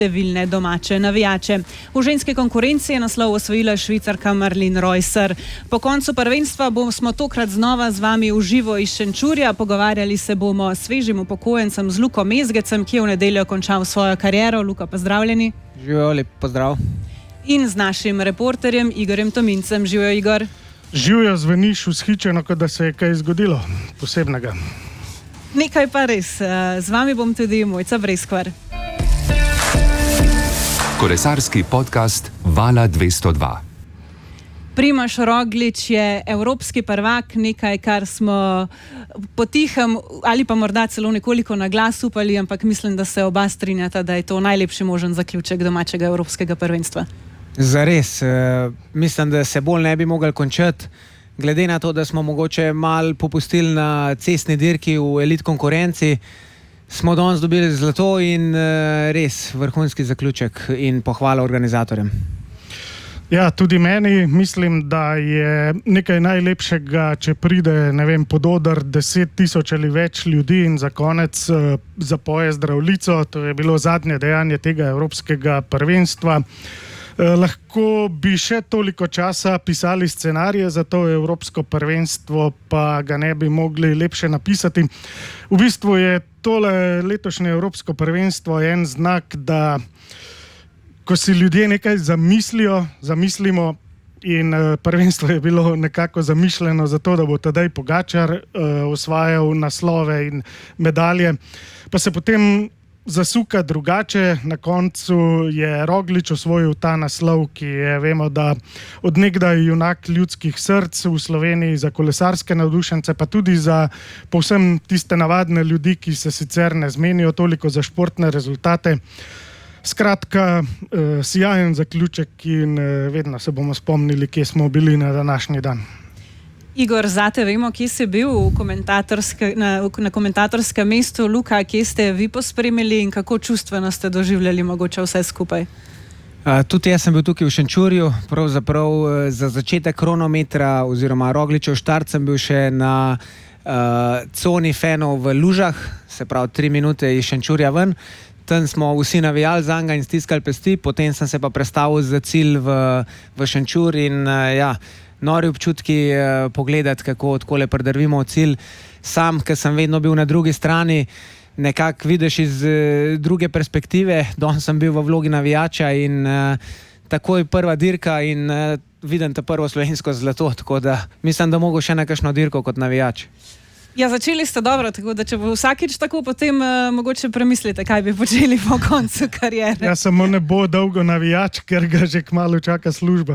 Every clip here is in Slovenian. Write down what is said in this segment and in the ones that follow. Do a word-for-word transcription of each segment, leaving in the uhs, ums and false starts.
številne domače navijače. V ženski konkurenci je naslov osvojila Švicarka Marlene Reusser. Po koncu prvenstva bomo tokrat znova z vami v živo iz Šenčurja. Pogovarjali se bomo s svežim upokojencem, z Luko Mezgecem, ki je v nedeljo končal svojo kariero. Luka, pozdravljeni. Živijo, lep pozdrav. In z našim reporterjem Igorjem Tomincem. Živijo, Igor. Živijo, zveniš vzhičeno, kot da se je kaj zgodilo posebnega. Nekaj pa res. Z vami bom tudi Mojca Breskvar. Kolesarski podcast Vala dvesto dva. Primož Roglič je evropski prvak, nekaj, kar smo potihem ali pa morda celo nekoliko na glas upali, ampak mislim, da se oba strinjata, da je to najlepši možen zaključek domačega evropskega prvenstva. Zares, mislim, da se bolj ne bi mogli končati, glede na to, da smo mogoče malo popustili na cestni dirki v elit konkurenci. Smo danes dobili zlato in uh, res vrhunski zaključek in pohvala organizatorjem. Ja, tudi meni mislim, da je nekaj najlepšega, če pride, ne vem, pod oder deset tisoč ali več ljudi in za konec uh, zapoje Zdravljico. To je bilo zadnje dejanje tega evropskega prvenstva. Eh, lahko bi še toliko časa pisali scenarije za to evropsko prvenstvo, pa ga ne bi mogli lepše napisati. V bistvu je tole letošnje evropsko prvenstvo en znak, da ko si ljudje nekaj zamislijo, zamislimo, in eh, prvenstvo je bilo nekako zamišljeno za to, da bo Tadej Pogačar eh, osvajal naslove in medalje, pa se potem zasuka drugače. Na koncu je Roglič osvojil ta naslov, ki je, vemo, da od nekdaj junak ljudskih src v Sloveniji, za kolesarske navdušence, pa tudi za povsem tiste navadne ljudi, ki se sicer ne zmenijo toliko za športne rezultate. Skratka, eh, sijajen zaključek in eh, vedno se bomo spomnili, kje smo bili na današnji dan. Igor, zate vemo, kje si bil v komentatorske, na, na komentatorskem mestu. Luka, kje ste vi pospremili in kako čustveno ste doživljali mogoče vse skupaj? Uh, tudi jaz sem bil tukaj v Šenčurju, pravzaprav uh, za začetek kronometra oziroma Rogličev štart sem bil še na uh, coni fanov v Lužah, se pravi tri minute iz Šenčurja ven. Tam smo vsi navijali za njega in stiskali pesti, potem sem se pa prestavil za cilj v, v Šenčur in uh, ja, nori občutki eh, pogledati, kako odkole pridrvimo v cilj. Sam, ker sem vedno bil na drugi strani, nekako vidiš iz eh, druge perspektive. Danes sem bil v vlogi navijača in eh, takoj prva dirka in eh, vidim ta prvo slovensko zlato, tako da mislim, da mogo še na kakšno dirko kot navijač. Ja, začeli ste dobro, tako da če bo vsakič tako, potem uh, mogoče premislite, kaj bi počeli po koncu kariere. Ja, samo ne bo dolgo navijač, ker ga že kmalu čaka služba.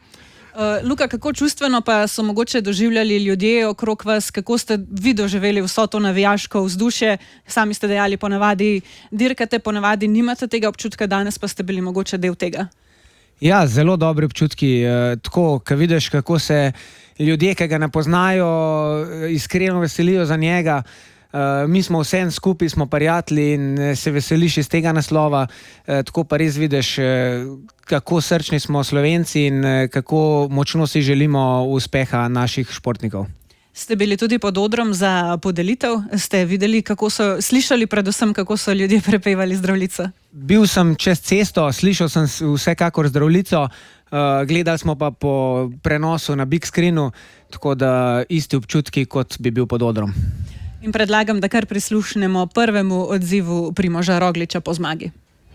Uh, Luka, kako čustveno pa so mogoče doživljali ljudje okrog vas, kako ste vi doživeli vso to navijaško vzdušje? Sami ste dejali, ponavadi dirkate, ponavadi nimate tega občutka, danes pa ste bili mogoče del tega. Ja, zelo dobri občutki. E, tako, ko vidiš, kako se ljudje, ki ga ne poznajo, iskreno veselijo za njega. Uh, mi smo vsem skupaj, smo prijatelji in se veseliš iz tega naslova, uh, tako pa res vidiš, uh, kako srčni smo Slovenci in uh, kako močno si želimo uspeha naših športnikov. Ste bili tudi pod odrom za podelitev? Ste videli, kako so, slišali predvsem, kako so ljudje prepevali Zdravljico? Bil sem čez cesto, slišal sem vsekakor Zdravljico, uh, gledali smo pa po prenosu na big screenu, tako da isti občutki, kot bi bil pod odrom. In predlagam, da kar prislušnemo prvemu odzivu Primoža Rogliča po zmagi.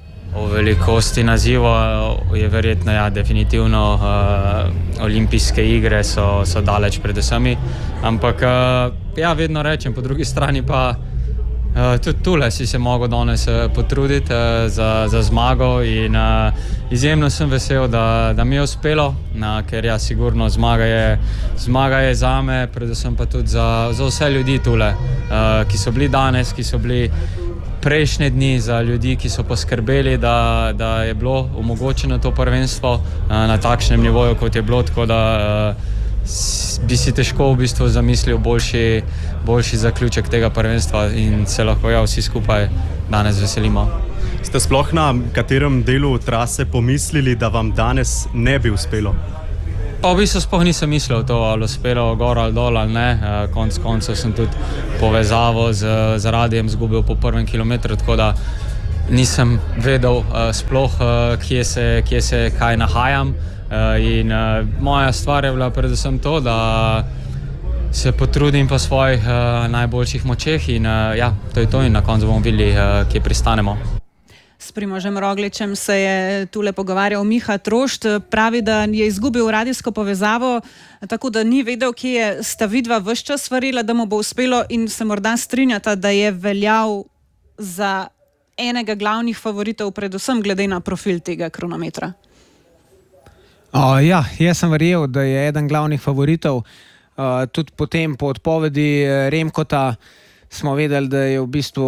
O velikosti naziva je verjetno, ja, definitivno uh, olimpijske igre so, so daleč pred vsemi, ampak uh, ja, vedno rečem, po drugi strani pa uh, tudi tule si se mogel danes uh, potruditi uh, za, za zmago in uh, izjemno sem vesel, da, da mi je uspelo, uh, ker ja, sigurno zmaga je, zmaga je zame, predvsem pa tudi za, za vse ljudi tule, uh, ki so bili danes, ki so bili prejšnje dni, za ljudi, ki so poskrbeli, da, da je bilo omogočeno to prvenstvo uh, na takšnem nivoju, kot je bilo, tako da uh, bi si težko v bistvu zamislil boljši, boljši zaključek tega prvenstva in se lahko ja, vsi skupaj danes veselimo. Ste sploh na katerem delu trase pomislili, da vam danes ne bi uspelo? Pa v bistvu sploh nisem mislil to, ali uspelo gor ali dol ali ne. Konc koncev sem tudi povezavo z, z radijem zgubil po prvem kilometru, tako da nisem vedel uh, sploh, uh, kje, se, kje se kaj nahajam. Uh, in uh, moja stvar je bila predvsem to, da se potrudim po svojih uh, najboljših močeh in uh, ja, to je to in na koncu bomo videli, uh, kje pristanemo. S Primožem Rogličem se je tule pogovarjal Miha Trošt. Pravi, da je izgubil radijsko povezavo, tako da ni vedel, kje je sta vidva ves čas svarila, da mu bo uspelo in se morda strinjata, da je veljal za enega glavnih favoritov, predvsem glede na profil tega kronometra. O, ja, jaz sem verjel, da je eden glavnih favoritov. Uh, tudi potem po odpovedi Remkota smo vedeli, da je v bistvu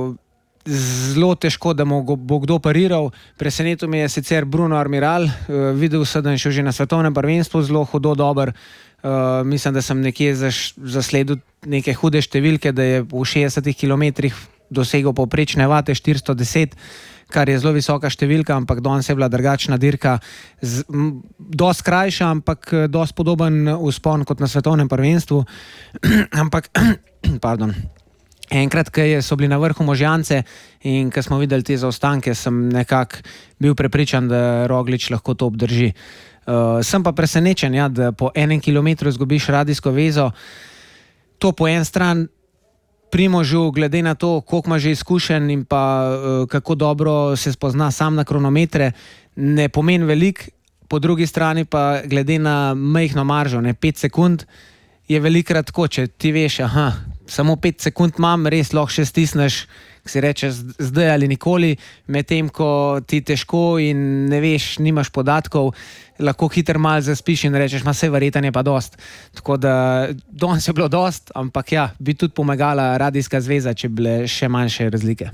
zelo težko, da mu bo kdo pariral. Presenetil mi je sicer Bruno Armiral, uh, videl sem, da je šel že na svetovnem prvenstvu zelo hudo dober. Uh, mislim, da sem nekje zaš, zasledil neke hude številke, da je v šestdesetih kilometrih dosegel povprečne vate štiristo deset, kar je zelo visoka številka, ampak danes je bila drugačna dirka, z, m, dosti krajša, ampak dosti podoben vzpon kot na svetovnem prvenstvu. ampak, pardon, enkrat, ko so bili na vrhu Možjance in ko smo videli te zaostanke, sem nekako bil prepričan, da Roglič lahko to obdrži. Uh, sem pa presenečen, ja, da po enem kilometru izgubiš radijsko vezo. To po en stran Primožu, glede na to, koliko ima že izkušenj in pa uh, kako dobro se spozna sam na kronometre, ne pomeni veliko, po drugi strani pa glede na majhno maržo, ne, pet sekund je velikrat tako, če ti veš, aha, samo pet sekund imam, res lahko še stisneš, ki si rečeš zdaj ali nikoli, medtem ko ti težko in ne veš, nimaš podatkov, lahko hiter mal zaspiš in rečeš, ma sej verjetno je pa dost. Tako da danes je bilo dost, ampak ja, bi tudi pomagala radijska zveza, če bile še manjše razlike.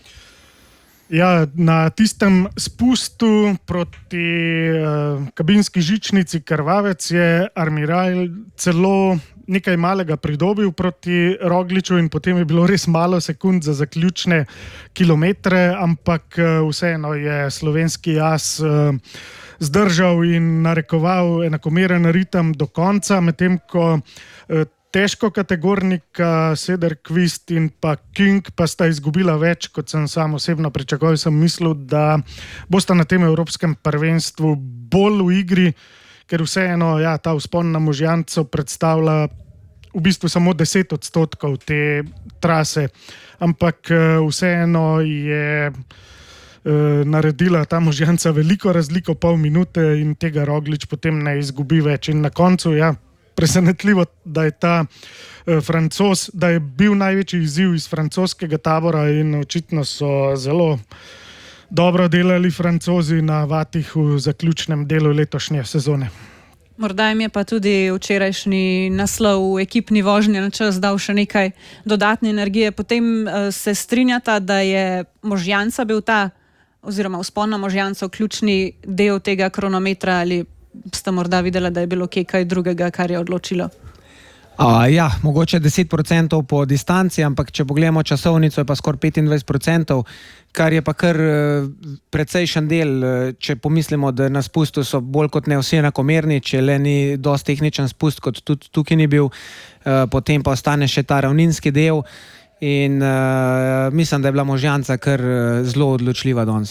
Ja, na tistem spustu proti uh, kabinski žičnici Krvavec je Armiral celo nekaj malega pridobil proti Rogliču in potem je bilo res malo sekund za zaključne kilometre, ampak uh, vseeno je slovenski jaz uh, zdržal in narekoval enakomeren ritem do konca, medtem ko uh, težko kategornika Söderqvist in pa King pa sta izgubila več, kot sem sam osebno pričakoval. Sem mislil, da bosta na tem evropskem prvenstvu bolj v igri, ker vseeno ja, ta vzpon na Možjanco predstavlja v bistvu samo deset odstotkov te trase, ampak vseeno je uh, naredila ta Možjanca veliko razliko, pol minute in tega Roglič potem ne izgubi več. In na koncu, ja, presenetljivo, da je ta uh, Francoz, da je bil največji izziv iz francoskega tabora in očitno so zelo dobro delali Francozi na vatih v zaključnem delu letošnje sezone. Morda jim je pa tudi včerajšnji naslov v ekipni vožnji na čas dal še nekaj dodatne energije. Potem uh, se strinjata, da je Možjanca bil ta, oziroma vzpon na Možjanco, ključni del tega kronometra, ali ste morda videli, da je bilo kaj drugega, kar je odločilo? Uh, ja, mogoče deset procentov po distanci, ampak če pogledamo časovnico, je pa skoraj petindvajset procentov, kar je pa kar uh, precejšen del, uh, če pomislimo, da na spustu so bolj kot ne vsi enakomerni, če le ni dosti tehničen spust, kot tudi tukaj ni bil, uh, potem pa ostane še ta ravninski del in uh, mislim, da je bila Možjanca kar uh, zelo odločljiva danes.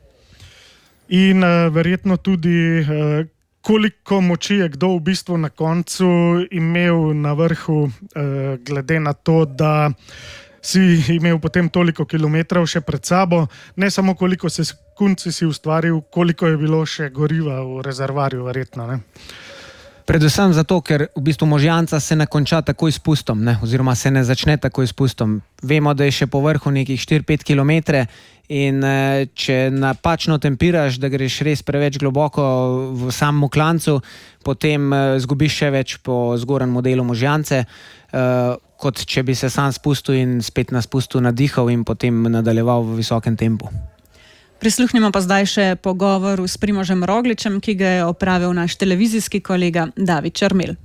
In uh, verjetno tudi uh, koliko moči je kdo v bistvu na koncu imel na vrhu, eh, glede na to, da si imel potem toliko kilometrov še pred sabo, ne samo koliko sekund si si ustvaril, koliko je bilo še goriva v rezervarju, verjetno, ne? Predvsem zato, ker v bistvu Možjanca se ne konča takoj s spustom, ne? Oziroma se ne začne takoj s spustom. Vemo, da je še po vrhu nekih štiri pet kilometre in eh, če napačno tempiraš, da greš res preveč globoko v samem klancu, potem eh, zgubiš še več po zgornjem modelu Možjance, eh, kot če bi se sam spustil in spet na spustu nadihal in potem nadaljeval v visokem tempu. Prisluhnimo pa zdaj še pogovoru s Primožem Rogličem, ki ga je opravil naš televizijski kolega David Črmel.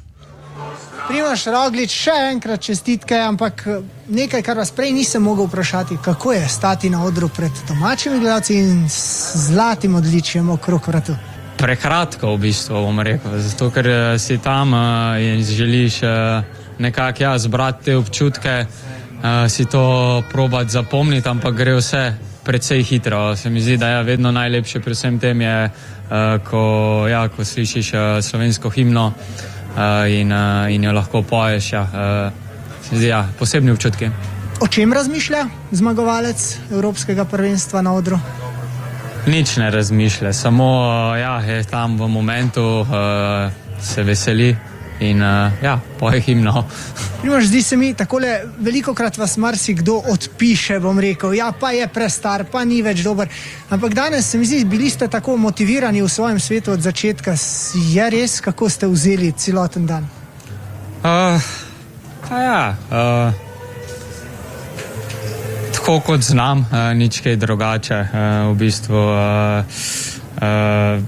Primož Roglič, še enkrat čestitke, ampak nekaj, kar vas prej nisem mogel vprašati, kako je stati na odru pred domačimi gledalci in zlatim odličjem okrog vratu? Prekratko v bistvu, bom rekel, zato ker si tam in želiš nekako ja, zbrati te občutke, si to probati zapomniti, ampak gre vse precej hitro. Se mi zdi, da je vedno najlepše pri vsem tem, je, uh, ko, ja, ko slišiš uh, slovensko himno uh, in, uh, in jo lahko poješ. Ja, uh, se mi zdi, ja, posebni občutki. O čem razmišlja zmagovalec Evropskega prvenstva na odru? Nič ne razmišlja, samo uh, ja, je tam v momentu, uh, se veseli in uh, ja, poje himno. Primož, zdi se mi, takole velikokrat vas marsikdo odpiše, bom rekel, ja, pa je prestar, pa ni več dober. Ampak danes se mi zdi, bili ste tako motivirani v svojem svetu od začetka. Je res, kako ste vzeli celoten dan? Uh, ja, uh, tako kot znam, uh, nič kaj drugače. Uh, v bistvu uh, uh,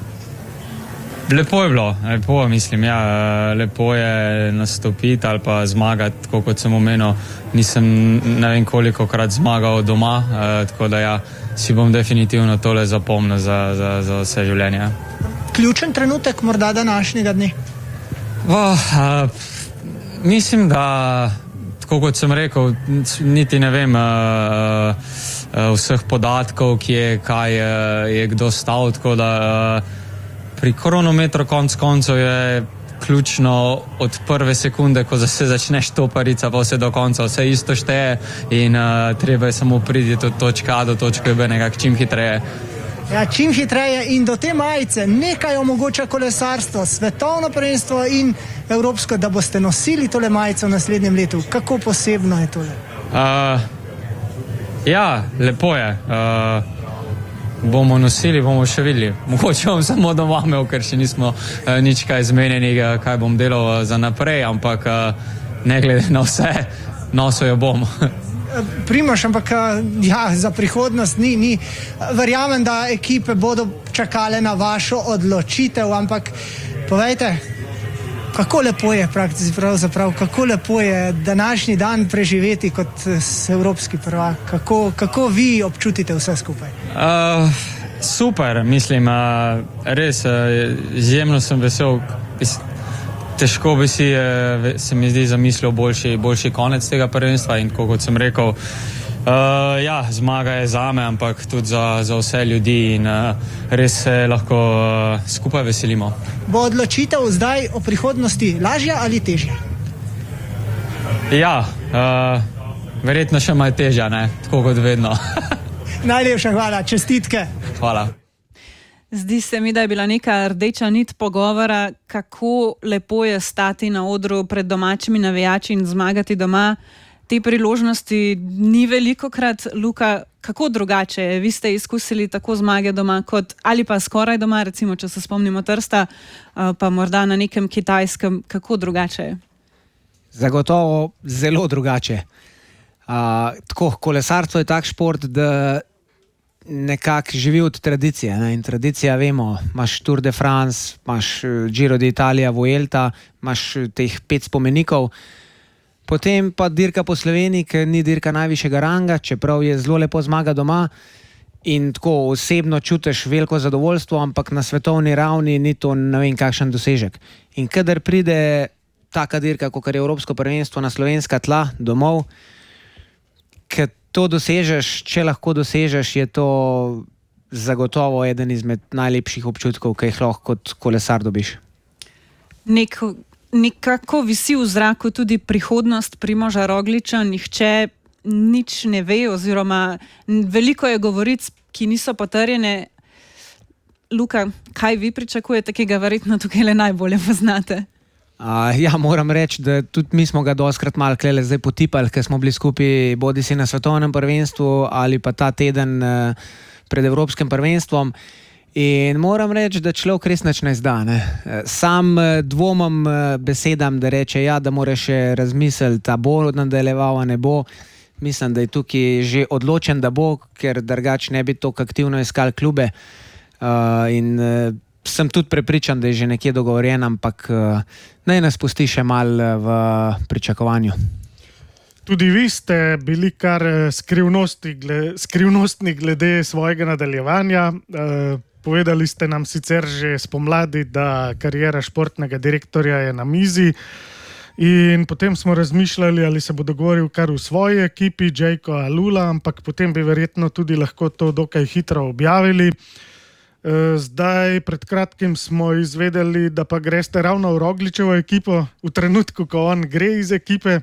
lepo je bilo, lepo mislim, ja, uh, lepo je nastopiti ali pa zmagati, tako kot sem omenil. Nisem ne vem koliko krat zmagal doma, uh, tako da ja, si bom definitivno tole zapomnil za, za, za vse življenje. Ključen trenutek morda današnjega dne? Oh, uh, mislim, da tako kot sem rekel, niti ne vem uh, uh, vseh podatkov, kje, kaj uh, je kdo stal, tako da uh, pri kronometru konc koncev je ključno od prve sekunde, ko se začneš toparica, pa vse do konca, vse isto šteje in uh, treba je samo priti od točke A do točke B nekako čim hitreje. Ja, čim hitreje in do te majice nekaj omogoča kolesarstvo, svetovno prvenstvo in evropsko, da boste nosili tole majico v naslednjem letu. Kako posebno je tole? Uh, ja, lepo je. Uh, bomo nosili, bomo še videli. Mogoče bom samo doma imel, ker še nismo uh, nič kaj zmenjeni, kaj bom delal uh, za naprej, ampak uh, ne glede na vse, nosil jo bom. Primož, ampak ja, za prihodnost ni, ni. Verjamem, da ekipe bodo čakale na vašo odločitev, ampak povejte, kako lepo je pravzaprav, kako lepo je današnji dan preživeti kot evropski prvak, kako, kako vi občutite vse skupaj? Uh, super, mislim, uh, res, uh, izjemno sem vesel. Težko bi si, se mi zdi, zamislil boljši, boljši konec tega prvenstva in kot sem rekel, uh, ja, zmaga je zame, ampak tudi za, za vse ljudi in uh, res se lahko uh, skupaj veselimo. Bo odločitev zdaj o prihodnosti lažja ali težja? Ja, uh, verjetno še malo težja, ne? Tako kot vedno. Najlepša hvala, čestitke. Hvala. Zdi se mi, da je bila neka rdeča nit pogovora, kako lepo je stati na odru pred domačimi navijači in zmagati doma. Te priložnosti ni velikokrat. Luka, kako drugače je? Vi ste izkusili tako zmage doma kot ali pa skoraj doma, recimo, če se spomnimo Trsta, pa morda na nekem Kitajskem. Kako drugače je? Zagotovo zelo drugače. Uh, tako, kolesarstvo je tak šport, da nekako živi od tradicije. Ne? In tradicija, vemo, imaš Tour de France, imaš Giro d'Italia, Vuelta, imaš teh pet spomenikov, potem pa dirka po Sloveniji, ki ni dirka najvišjega ranga, čeprav je zelo lepo zmaga doma in tako osebno čutiš veliko zadovoljstvo, ampak na svetovni ravni ni to ne vem kakšen dosežek. In kadar pride taka dirka, kot je Evropsko prvenstvo na slovenska tla, domov, ker to dosežeš, če lahko dosežeš, je to zagotovo eden izmed najlepših občutkov, ki jih lahko kot kolesar dobiš. Nek, nekako visi v zraku tudi prihodnost Primoža Rogliča, nihče nič ne ve, oziroma veliko je govoric, ki niso potrjene. Luka, kaj vi pričakujete, ki ga verjetno tukaj le najbolje poznate? Uh, ja, moram reči, da tudi mi smo ga doskrat malo klele zdaj potipali, ker smo bili skupaj bodi si na svetovnem prvenstvu ali pa ta teden uh, pred Evropskim prvenstvom. In moram reči, da človek res nič ne zda. Ne? Sam uh, dvomam uh, besedam, da reče, ja, da mora še razmisliti, da bo nadaljeval, a ne bo. Mislim, da je tukaj že odločen, da bo, ker drugače ne bi toliko aktivno iskal klube. Uh, in uh, sem tudi prepričan, da je že nekje dogovorjen, ampak uh, naj nas pusti še malo v pričakovanju. Tudi vi ste bili kar skrivnosti, gled, skrivnostni glede svojega nadaljevanja. Uh, povedali ste nam sicer že spomladi, da kariera športnega direktorja je na mizi. In potem smo razmišljali, ali se bo dogovoril kar v svoji ekipi, Jayko Alula, ampak potem bi verjetno tudi lahko to dokaj hitro objavili. Zdaj, pred kratkim smo izvedeli, da pa greste ravno v Rogličevo ekipo, v trenutku, ko on gre iz ekipe.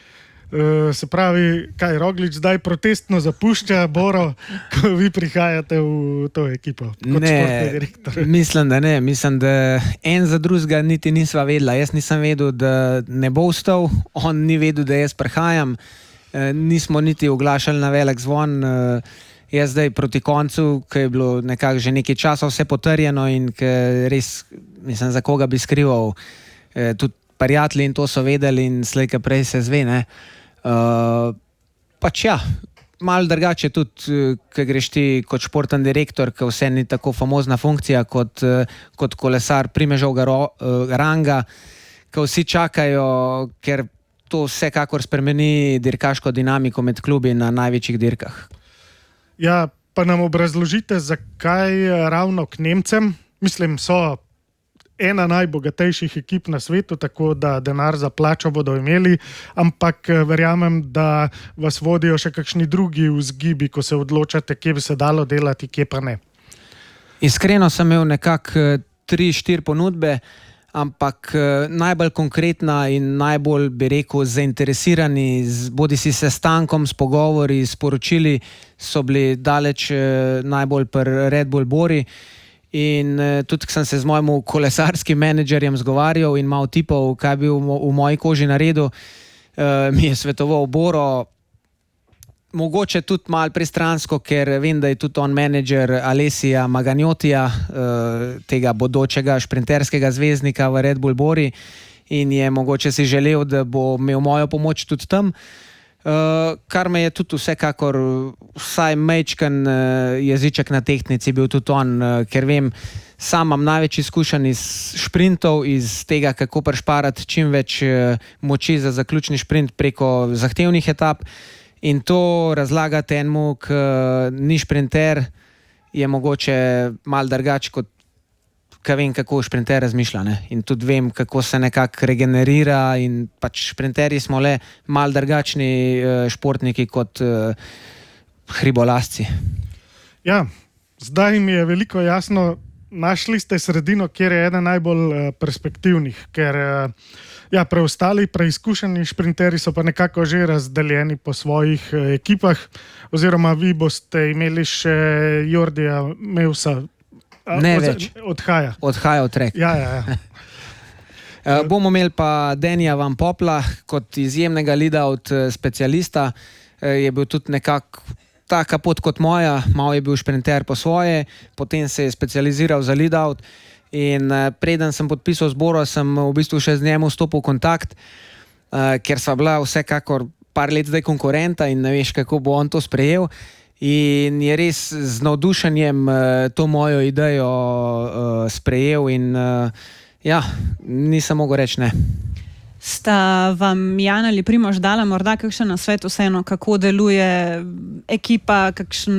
Se pravi, kaj Roglič zdaj protestno zapušča, Boro, ko vi prihajate v to ekipo kot športni direktor? Mislim, da ne. Mislim, da en za drugega niti nisva vedela. Jaz nisem vedel, da ne bo vstal, on ni vedel, da jaz prihajam. Nismo niti oglašali na velik zvon. Jaz zdaj proti koncu, ko je bilo nekako že nekaj časa vse potrjeno in ko res, mislim, za koga bi skrival, tudi prijatelji in to so vedeli in slej ka prej se zve, ne. Uh, pač ja, malo drugače tudi, ko greš ti kot športni direktor, ko vse ni tako famozna funkcija kot, kot kolesar primežovega uh, ranga, ko vsi čakajo, ker to vsekakor spremeni dirkaško dinamiko med klubi na največjih dirkah. Ja, pa nam obrazložite, zakaj ravno k Nemcem? Mislim, so ena najbogatejših ekip na svetu, tako da denar za plačo bodo imeli, ampak verjamem, da vas vodijo še kakšni drugi vzgibi, ko se odločate, kje bi se dalo delati, kje pa ne. Iskreno sem imel nekako tri, štiri ponudbe, ampak najbolj konkretna in najbolj, bi rekel, zainteresirani, z, bodi si sestankom, s pogovori, s poročili, so bili daleč najbolj pri Red Bull Bori. In uh, tudi, ko sem se z mojim kolesarskim menedžerjem zgovarjal in malo tipov, kaj bi v, v moji koži naredil, uh, mi je svetoval Boro, mogoče tudi malo pristransko, ker vem, da je tudi on menedžer Alessija Magagnotija, uh, tega bodočega šprinterskega zvezdnika v Red Bull Bori, in je mogoče si želel, da bo imel mojo pomoč tudi tam. Uh, kar me je tudi vsekakor vsaj majčken uh, jeziček na tehtnici bil tudi on, uh, ker vem, sam imam največ izkušenj iz šprintov, iz tega, kako prešparati čim več uh, moči za zaključni šprint preko zahtevnih etap, in to razlagati enemu, ki uh, ni šprinter, je mogoče malo drugače, kot ka vem, kako šprinter razmišlja, ne? In tudi vem, kako se nekako regenerira, in pač šprinterji smo le malo drugačni uh, športniki kot uh, hribolasci. Ja, zdaj mi je veliko jasno, našli ste sredino, kjer je eden najbolj uh, perspektivnih, ker uh, ja, preostali preizkušeni šprinterji so pa nekako že razdeljeni po svojih uh, ekipah, oziroma vi boste imeli še Jordija Meusa. Ne več. Odhaja. Odhaja v trek. Ja, ja, ja. uh, bomo imeli pa Denija Van Popla kot izjemnega lead-out specialista. Uh, je bil tudi nekako taka pot kot moja, malo je bil šprinter po svoje, potem se je specializiral za lead-out in uh, preden sem podpisal z Boro, sem v bistvu še z njemu stopil v kontakt, uh, ker sva bila vsekakor par let zdaj konkurenta in ne veš, kako bo on to sprejel. In je res z navdušenjem uh, to mojo idejo uh, sprejel in uh, ja, nisem mogel reči ne. Sta vam Jan ali Primož dala morda kakšen nasvet vseeno, kako deluje ekipa, kakšen,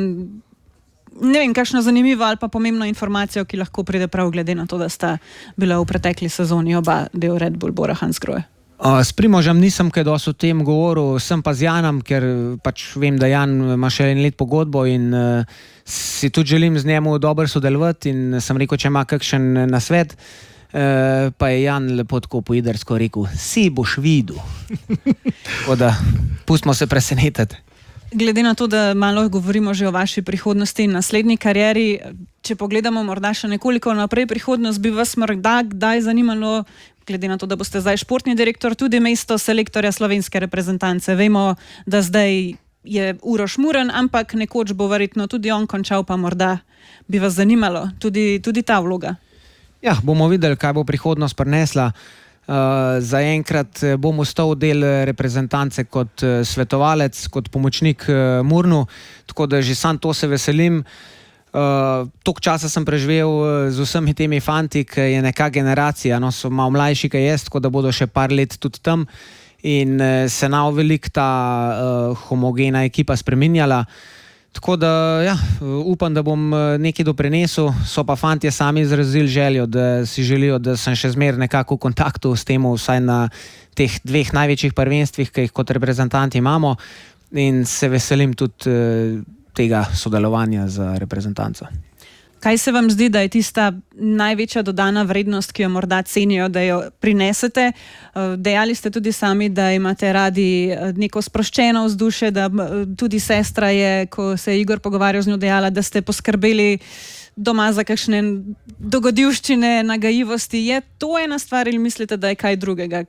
ne vem, kakšno zanimivo ali pa pomembno informacijo, ki lahko pride prav glede na to, da sta bila v pretekli sezoni oba del Red Bull Bora Hansgrohe? Uh, s Primožem nisem kaj dosti o tem govoril, sem pa z Janom, ker pač vem, da Jan ima še en let pogodbo in uh, si tudi želim z njemu dobro sodelovati, in sem rekel, če ima kakšen nasvet, uh, pa je Jan lepo tako po idersko rekel, si boš videl. Tako da, pustimo se presenetiti. Glede na to, da malo govorimo že o vaši prihodnosti in naslednji karieri, če pogledamo morda še nekoliko naprej prihodnost, bi vas morda kdaj zanimalo, glede na to, da boste zdaj športni direktor, tudi mesto selektorja slovenske reprezentance. Vemo, da zdaj je Uroš Muren, ampak nekoč bo verjetno tudi on končal, pa morda bi vas zanimalo tudi, tudi ta vloga. Ja, bomo videli, kaj bo prihodnost prinesla. Uh, zaenkrat bom ostal del reprezentance kot uh, svetovalec, kot pomočnik uh, Murnu, tako da že sam to se veselim. Uh, toliko časa sem preživel uh, z vsemi temi fanti, ki je neka generacija, no, so malo mlajši, kaj jaz, tako da bodo še par let tudi tam in uh, se nav veliko ta uh, homogena ekipa spreminjala. Tako da ja, upam, da bom nekaj doprinesel, so pa fantje sami izrazili željo, da si želijo, da sem še zmer nekako v kontaktu s tem, vsaj na teh dveh največjih prvenstvih, ki jih kot reprezentanti imamo, in se veselim tudi tega sodelovanja z reprezentanco. Kaj se vam zdi, da je tista največja dodana vrednost, ki jo morda cenijo, da jo prinesete? Dejali ste tudi sami, da imate radi neko sproščeno vzdušje, da tudi sestra je, ko se je Igor pogovarjal z njo, dejala, da ste poskrbeli doma za kakšne dogodivščine, nagajivosti. Je to ena stvar ali mislite, da je kaj drugega?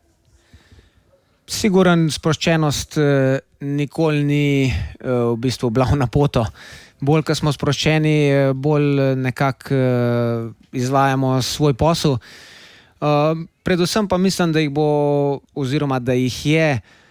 Siguren sproščenost nikoli ni v bistvu bila na poto. Bolj, ko smo sproščeni, bolj nekako izvajamo svoj posel. Predvsem pa mislim, da jih bo, oziroma da jih je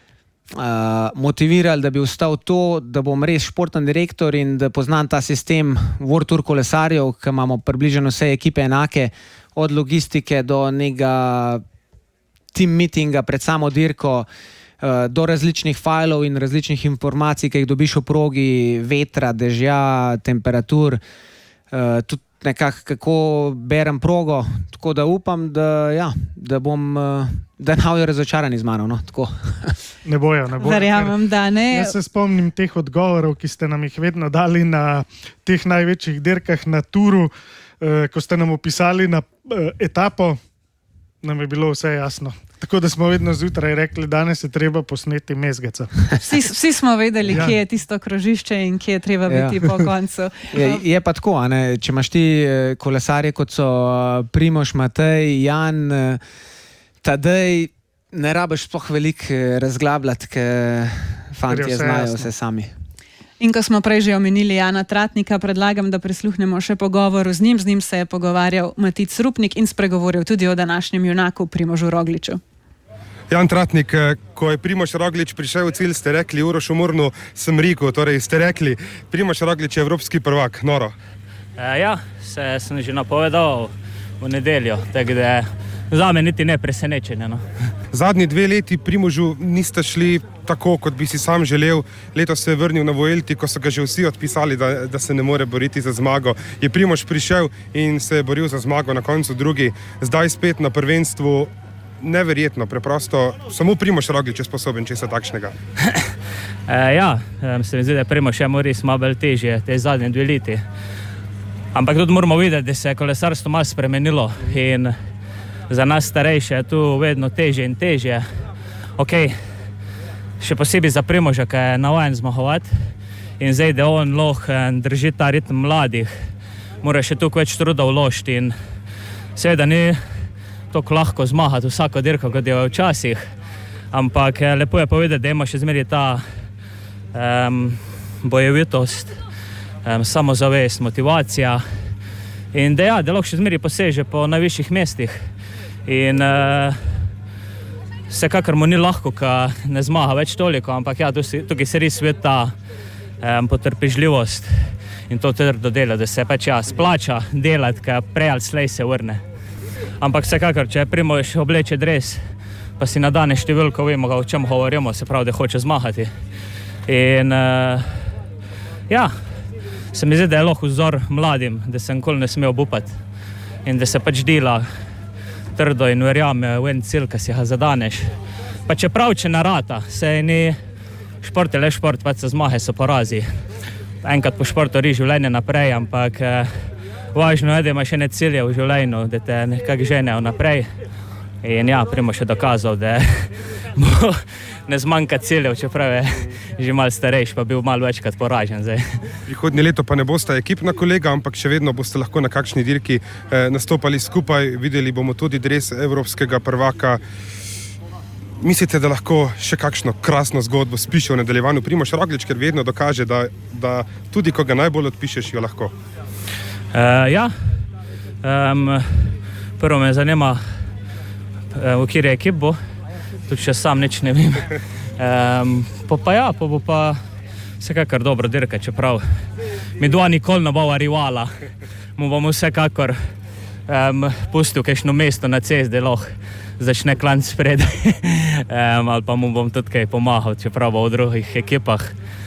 motivirali, da bi ostal to, da bom res športni direktor in da poznam ta sistem World Tour kolesarjev, ki imamo približno vse ekipe enake, od logistike do nekega team meetinga pred samo dirko, do različnih fajlov in različnih informacij, ki jih dobiš v progi, vetra, dežja, temperatur, tudi nekako kako berem progo, tako da upam, da, ja, da bom, da ne bojo razočarani z mano, no, tako. Ne bojo, ne bojo. Verjamem, da ne. Jaz se spomnim teh odgovorov, ki ste nam jih vedno dali na teh največjih dirkah na turu, ko ste nam opisali na etapo, nam je bilo vse jasno. Tako da smo vedno zjutraj rekli, danes je treba posneti Mezgeca. Vsi, vsi smo vedeli, ja, kje je tisto krožišče in kje je treba biti, ja, po koncu. Je, je pa tako, a ne? Če imaš ti kolesarje, kot so Primož, Matej, Jan, Tadej, ne rabiš sploh veliko razglabljati, ker fantje znajo vse sami. In ko smo prej že omenili Jana Tratnika, predlagam, da prisluhnemo še pogovoru z njim. Z njim se je pogovarjal Matic Rupnik in spregovoril tudi o današnjem junaku Primožu Rogliču. Jan Tratnik, ko je Primož Roglič prišel v cilj, ste rekli Urošu Murnu, sem rekel, torej ste rekli, Primož Roglič je evropski prvak, noro. E, ja, se sem že napovedal v nedeljo, tako da za me niti ne presenečenje. No. Zadnji dve leti Primožu niste šli tako, kot bi si sam želel. Letos se je vrnil na Vuelti, ko so ga že vsi odpisali, da, da se ne more boriti za zmago. Je Primož prišel in se je boril za zmago na koncu drugi. Zdaj spet na prvenstvu. Neverjetno, preprosto. Samo Primož Roglič je sposoben česa takšnega. e, ja, se mi zdi, da je Primož je res malo bolj težje te zadnje dve leti. Ampak tudi moramo videti, da se je kolesarstvo malo spremenilo in za nas starejše je tu vedno težje in težje. Ok, še posebej za Primoža, ki je navajen zmagovati in zdaj, da on lahko drži ta ritem mladih, mora še toliko več truda vložiti in seveda ni toliko lahko zmagati vsako dirko, kot je včasih, ampak lepo je povedati, da ima še zmeraj ta um, bojevitost, um, samozavest, motivacija in da ja, da lahko še zmeraj poseže po najvišjih mestih. In uh, vsekakor mu ni lahko, ko ne zmaga več toliko, ampak ja, tukaj se res vidi ta um, potrpežljivost in to trdo delo, da se pač ja, splača delati, ko prej ali slej se vrne. Ampak vsekakor, če Primož obleče dres, pa si nadane številko, vemo, o čem govorimo, se pravi, da hoče zmagati. In uh, ja, se mi zdi, da je lahko vzor mladim, da se nikoli ne sme obupati in da se pač dela trdo in verjame v en cilj, ki si ga zadaneš. Pa čeprav, če narata, se ni šport je le šport, pač se zmage so porazi. Enkrat po športu ri življenje naprej, ampak eh, važno je, da imaš ene cilje v življenju, da te nekako ženejo naprej. In ja, Primož je dokazal, da bo ne zmanjka ciljev, čeprav je že malo starejši, pa bil malo večkrat poražen zdaj. Prihodnje leto pa ne boste ekipna kolega, ampak še vedno boste lahko na kakšni dirki eh, nastopali skupaj. Videli bomo tudi dres evropskega prvaka. Mislite, da lahko še kakšno krasno zgodbo spiše v nadaljevanju Primož Roglič, ker vedno dokaže, da, da tudi ko ga najbolj odpišeš, jo lahko? Uh, ja, um, prvo me zanima, v kateri ekip bo, tudi še sam nič ne vem. Um, pa, pa ja, pa bo pa vsekakor dobro dirka, čeprav mi dva nikoli ne bova rivala. Mu bomo vsekakor um, pustil kakšno mesto na cesti, da lahko začne klanc spredaj. um, ali pa mu bom tudi kaj pomahal, čeprav bo v drugih ekipah.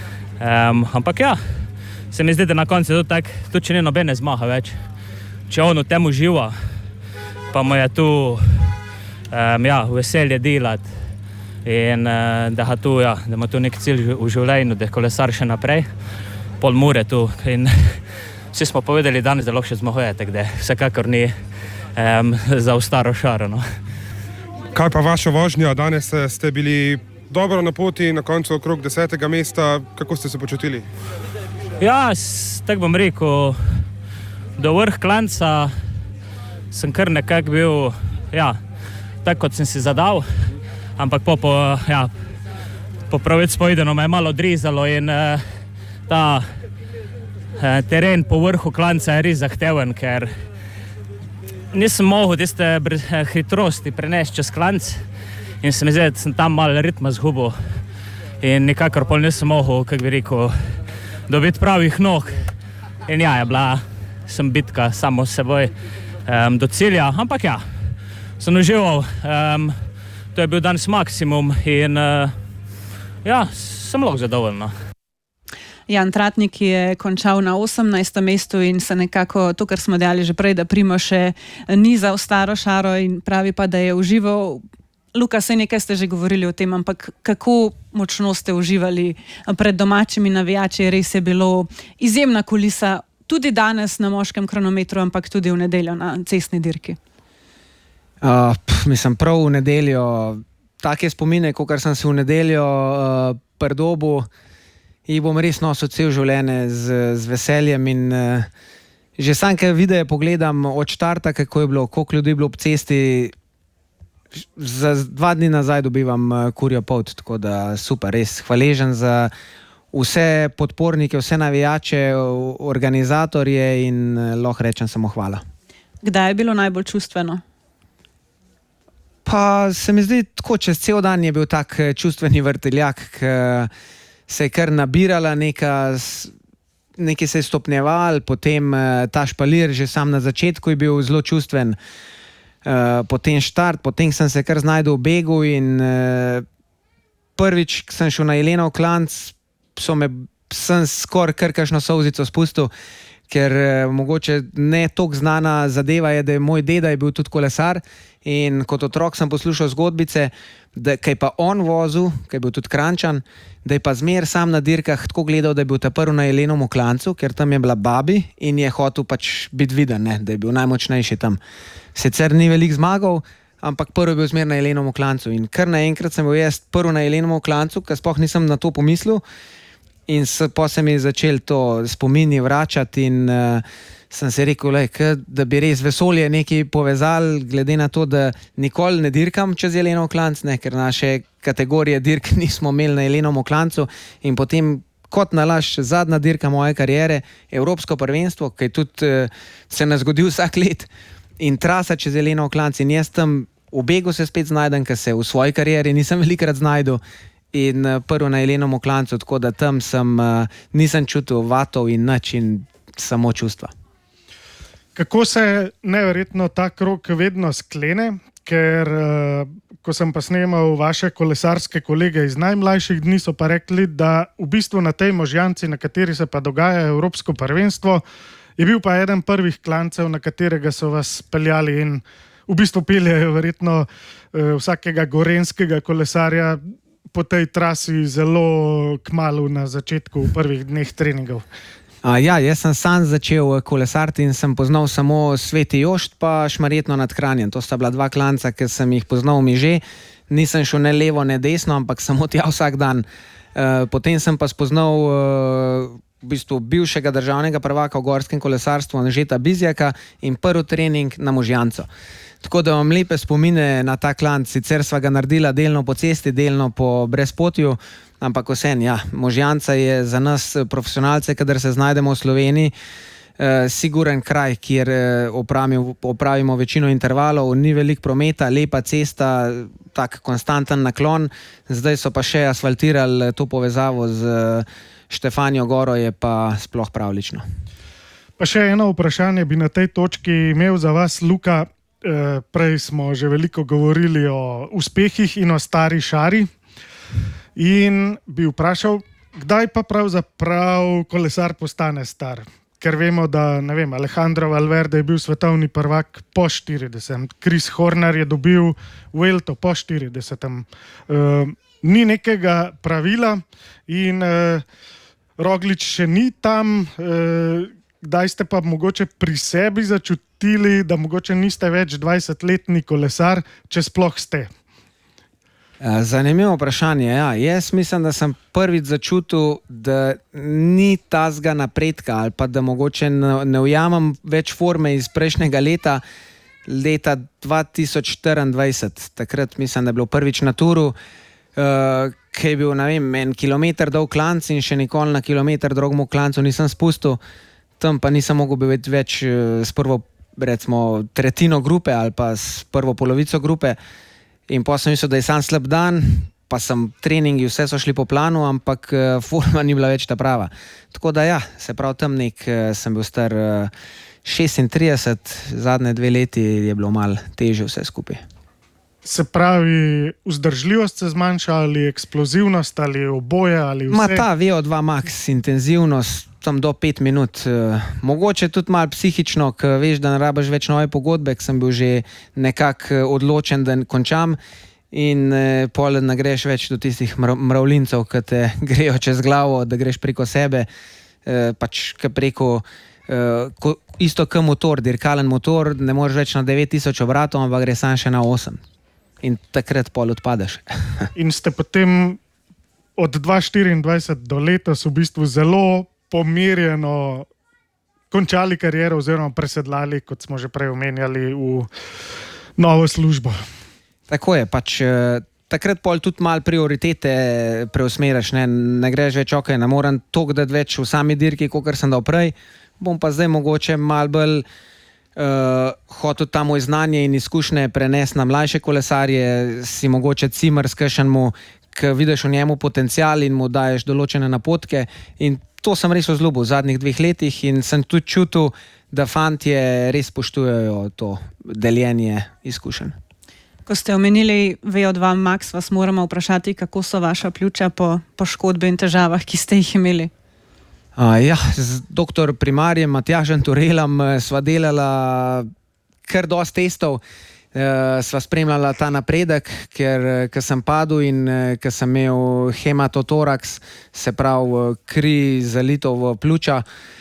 Um, ampak ja, se mi zdi, da na koncu je to tak, tudi če ne nobene zmaha več. Če on v tem uživa, pa mu je tu um, ja, veselje delati in uh, da, tu, ja, da ima tu nek cilj v življenju, da je kolesar še naprej, pol mure tu. In vsi smo povedali danes, da lahko še zmahuje, tako da vsekakor ni um, za v staro šaro. No. Kaj pa vaša vožnja? Danes ste bili dobro na poti, na koncu okrog desetega mesta. Kako ste se počutili? Ja, tako bom rekel, do vrh klanca sem kar nekako bil, ja, tako kot sem si zadal, ampak po, po, ja, po pravic povedano me je malo odrezalo in uh, ta uh, teren po vrhu klanca je res zahteven, ker nisem mogel tiste hitrosti prenesti čez klanc in se mi zdi, da sem tam malo ritma zgubil in nikakor pol nisem mogel, kako bi rekel, dobiti pravih nog. In ja, je bila sem bitka samo s seboj um, do cilja, ampak ja, sem užival, um, to je bil danes maksimum in uh, ja, sem lahko zadovoljno. Jan Tratnik je končal na osemnajstem mestu in se nekako, to, kar smo dejali že prej, da Primož še ni za v staro šaro in pravi pa, da je užival. Luka, saj nekaj ste že govorili o tem, ampak kako močno ste uživali pred domačimi navijači, res je bilo izjemna kulisa, tudi danes na moškem kronometru, ampak tudi v nedeljo na cestni dirki. Uh, pf, mislim, prav v nedeljo, take spomine, kot sem se v nedeljo uh, pridobil, jih bom res nosil cel življenje z, z veseljem in uh, že sam, kaj videe pogledam od štarta, kako je bilo, koliko ljudi je bilo ob cesti, za dva dni nazaj dobivam uh, kurjo polt, tako da super, res hvaležen za vse podpornike, vse navijače, organizatorje in uh, lahko rečem samo hvala. Kdaj je bilo najbolj čustveno? Pa se mi zdi tako, čez cel dan je bil tak čustveni vrteljak, ki se je kar nabirala neka, nekaj se je stopnjeval, potem ta špalir že sam na začetku je bil zelo čustven, potem štart, potem sem se kar znajdel v begu in prvič sem šel na Jelenov klanc, so me, sem skoraj kar kakšno solzico spustil, ker mogoče ne toliko znana zadeva je, da je moj deda je bil tudi kolesar in kot otrok sem poslušal zgodbice, da kaj pa on vozil, kaj je bil tudi Kranjčan, da je pa zmer sam na dirkah tako gledal, da je bil ta prvi na Jelenovem klancu, ker tam je bila babi in je hotel pač biti viden, ne, da je bil najmočnejši tam. Sicer ni veliko zmagal, ampak prvi je bil zmer na Jelenovem klancu in kar naenkrat sem bil jaz prvi na Jelenovem klancu, ker sploh nisem na to pomislil in se, po se mi je začel to spomini vračati in uh, sem se rekel, lej, k, da bi res vesolje nekaj povezali, glede na to, da nikoli ne dirkam čez Jelenov klanc, ne, ker naše kategorije dirk nismo imeli na Jelenovem klancu in potem kot nalaž zadnja dirka moje kariere, Evropsko prvenstvo, ki tudi uh, se ne zgodi vsak let in trasa čez Jelenov klanc in jaz tam v begu se spet znajdem, ker se v svoji karieri nisem velikrat znajdel in uh, prvo na Jelenovem klancu, tako da tam sem, uh, nisem čutil vatov in nič in samo čustva. Kako se neverjetno ta krog vedno sklene, ker uh, ko sem pa snemal vaše kolesarske kolege iz najmlajših dni, so pa rekli, da v bistvu na tej Možjanci, na kateri se pa dogaja Evropsko prvenstvo, je bil pa eden prvih klancev, na katerega so vas peljali in v bistvu peljajo verjetno uh, vsakega gorenskega kolesarja po tej trasi zelo kmalu na začetku prvih dneh treningov. Uh, ja, jaz sem sam začel kolesariti in sem poznal samo Sveti Jošt pa Šmarjetno nad Kranjem. To sta bila dva klanca, ki sem jih poznal mi že. Nisem šel ne levo, ne desno, ampak samo tja vsak dan. Uh, potem sem pa spoznal uh, v bistvu bivšega državnega prvaka v gorskem kolesarstvu Anžeta Bizjaka in prvi trening na Možjanco. Tako da imam lepe spomine na ta klanc. Sicer sva ga naredila delno po cesti, delno po brezpotju, ampak vsem, ja, Možjanca je za nas profesionalce, kadar se znajdemo v Sloveniji, eh, siguren kraj, kjer eh, opravimo, opravimo večino intervalov, ni veliko prometa, lepa cesta, tak konstanten naklon. Zdaj so pa še asfaltirali to povezavo z Štefanjo Goro, je pa sploh pravlično. Pa še eno vprašanje bi na tej točki imel za vas, Luka. E, prej smo že veliko govorili o uspehih in o stari šari in bi vprašal, kdaj pa pravzaprav kolesar postane star? Ker vemo, da ne vem, Alejandro Valverde je bil svetovni prvak po štiridesetem, Chris Horner je dobil Vuelto po štiridesetem. Uh, ni nekega pravila in uh, Roglič še ni tam. Uh, kdaj ste pa mogoče pri sebi začutili, da mogoče niste več dvajsetletni kolesar, če sploh ste? Zanimivo vprašanje. Ja. Jaz mislim, da sem prvič začutil, da ni tazga napredka ali pa da mogoče ne, ne ujamem več forme iz prejšnjega leta, leta dva tisoč štiriindvajset. Takrat mislim, da je bilo prvič na turu, uh, ki je bil, ne vem, en kilometer dolg klanc in še nikoli na kilometer dolgemu klancu nisem spustil. Tam pa nisem mogel biti več uh, s prvo, recimo, tretjino grupe ali pa s prvo polovico grupe. In pa sem mislil, da je sam slab dan, pa sem treningi, vse so šli po planu, ampak uh, forma ni bila več ta prava. Tako da ja, se pravi tam nek, uh, sem bil star uh, šestintrideset, zadnje dve leti je bilo malo težje vse skupaj. Se pravi, vzdržljivost se zmanjša ali eksplozivnost ali oboje ali vse? Ma ta V O dva max, intenzivnost, tam do pet minut. Uh, mogoče tudi malo psihično, ker veš, da ne rabiš več nove pogodbe, ker sem bil že nekako odločen, da končam in uh, pol ne greš več do tistih mr mravljincev, ki te grejo čez glavo, da greš preko sebe, uh, pač kar preko uh, ko, isto kot motor, dirkalen motor, ne moreš več na devet tisoč obratov, ampak gre sam še na osem. In takrat pol odpadeš. In ste potem od dva tisoč štiriindvajset do letos v bistvu zelo pomirjeno končali kariero oziroma presedlali, kot smo že prej omenjali, v novo službo. Tako je, pač takrat pol tudi malo prioritete preusmeriš, ne, ne greš več, ok, ne moram toliko dati več v sami dirki, kakor sem dal prej, bom pa zdaj mogoče malo bolj uh, hotel ta moj znanje in izkušnje prenesti na mlajše kolesarje, si mogoče cimer s kakšnemu, ki vidiš v njemu potencial in mu daješ določene napotke in to sem res vzljubil v zadnjih dveh letih in sem tudi čutil, da fantje res spoštujejo to deljenje izkušenj. Ko ste omenili V O dva max, vas moramo vprašati, kako so vaša pljuča po poškodbi in težavah, ki ste jih imeli? Uh, ja, z doktor primarjem Matjažem Turelom sva delala kar dosti testov, uh, sva spremljala ta napredek, ker ko sem padel in ko sem imel hematotoraks, se pravi kri zalito v pljuča,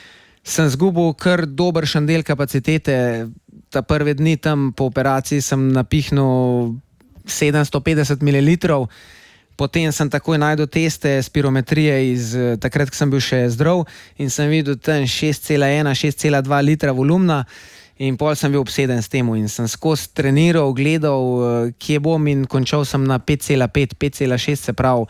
sem zgubil kar dobršen del kapacitete. Ta prve dni tam po operaciji sem napihnil sedemsto petdeset mililitrov, potem sem takoj najdel teste spirometrije iz takrat, ko sem bil še zdrav in sem videl tam šest cela ena, šest cela dva litra volumna in pol sem bil obseden s temu in sem skozi treniral, gledal, kje bom in končal sem na pet cela pet, pet cela šest, se pravi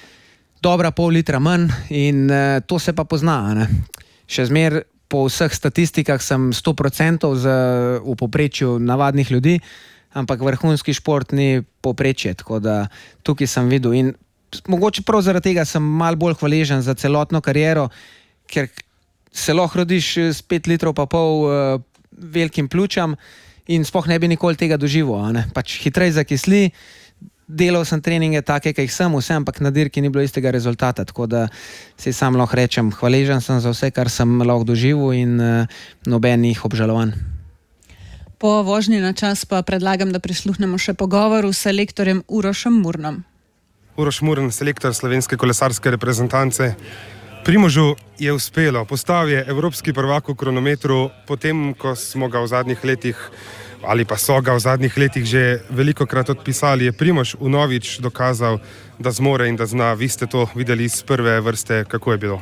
dobra pol litra manj in uh, to se pa pozna, ne? Še zmer po vseh statistikah sem sto procentov v povprečju navadnih ljudi, ampak vrhunski šport ni povprečje, tako da tukaj sem videl in mogoče prav zaradi tega sem malo bolj hvaležen za celotno kariero, ker se lahko rodiš s pet litrov pa pol uh, velikim pljučam in sploh ne bi nikoli tega doživel, ne? Pač hitreje zakisli, delal sem treninge take, ki jih sem, vse, ampak na dirki ni bilo istega rezultata, tako da si sam lahko rečem, hvaležen sem za vse, kar sem lahko doživel in uh, noben jih obžalovan. Po vožnji na čas pa predlagam, da prisluhnemo še pogovoru s selektorjem Urošem Murnom. Uroš Murn, selektor slovenske kolesarske reprezentance. Primožu je uspelo, postal je evropski prvak v kronometru, potem ko smo ga v zadnjih letih ali pa so ga v zadnjih letih že veliko krat odpisali, je Primož vnovič dokazal, da zmore in da zna. Vi ste to videli iz prve vrste, kako je bilo?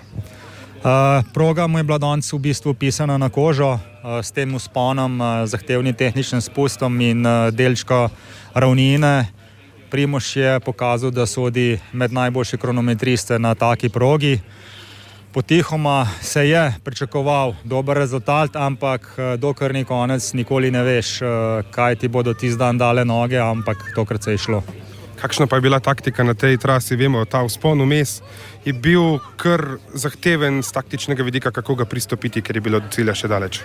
Uh, proga mu je bila danes v bistvu pisana na kožo, uh, s tem vzponom, uh, zahtevnim tehničnim spustom in uh, delčko ravnine. Primož je pokazal, da sodi med najboljše kronometriste na taki progi. Potihoma se je pričakoval dober rezultat, ampak dokler ni konec, nikoli ne veš, kaj ti bodo tisti dan dale noge, ampak tokrat se je šlo. Kakšna pa je bila taktika na tej trasi? Vemo, ta vzpon vmes je bil kar zahteven z taktičnega vidika, kako ga pristopiti, ker je bilo do cilja še daleč.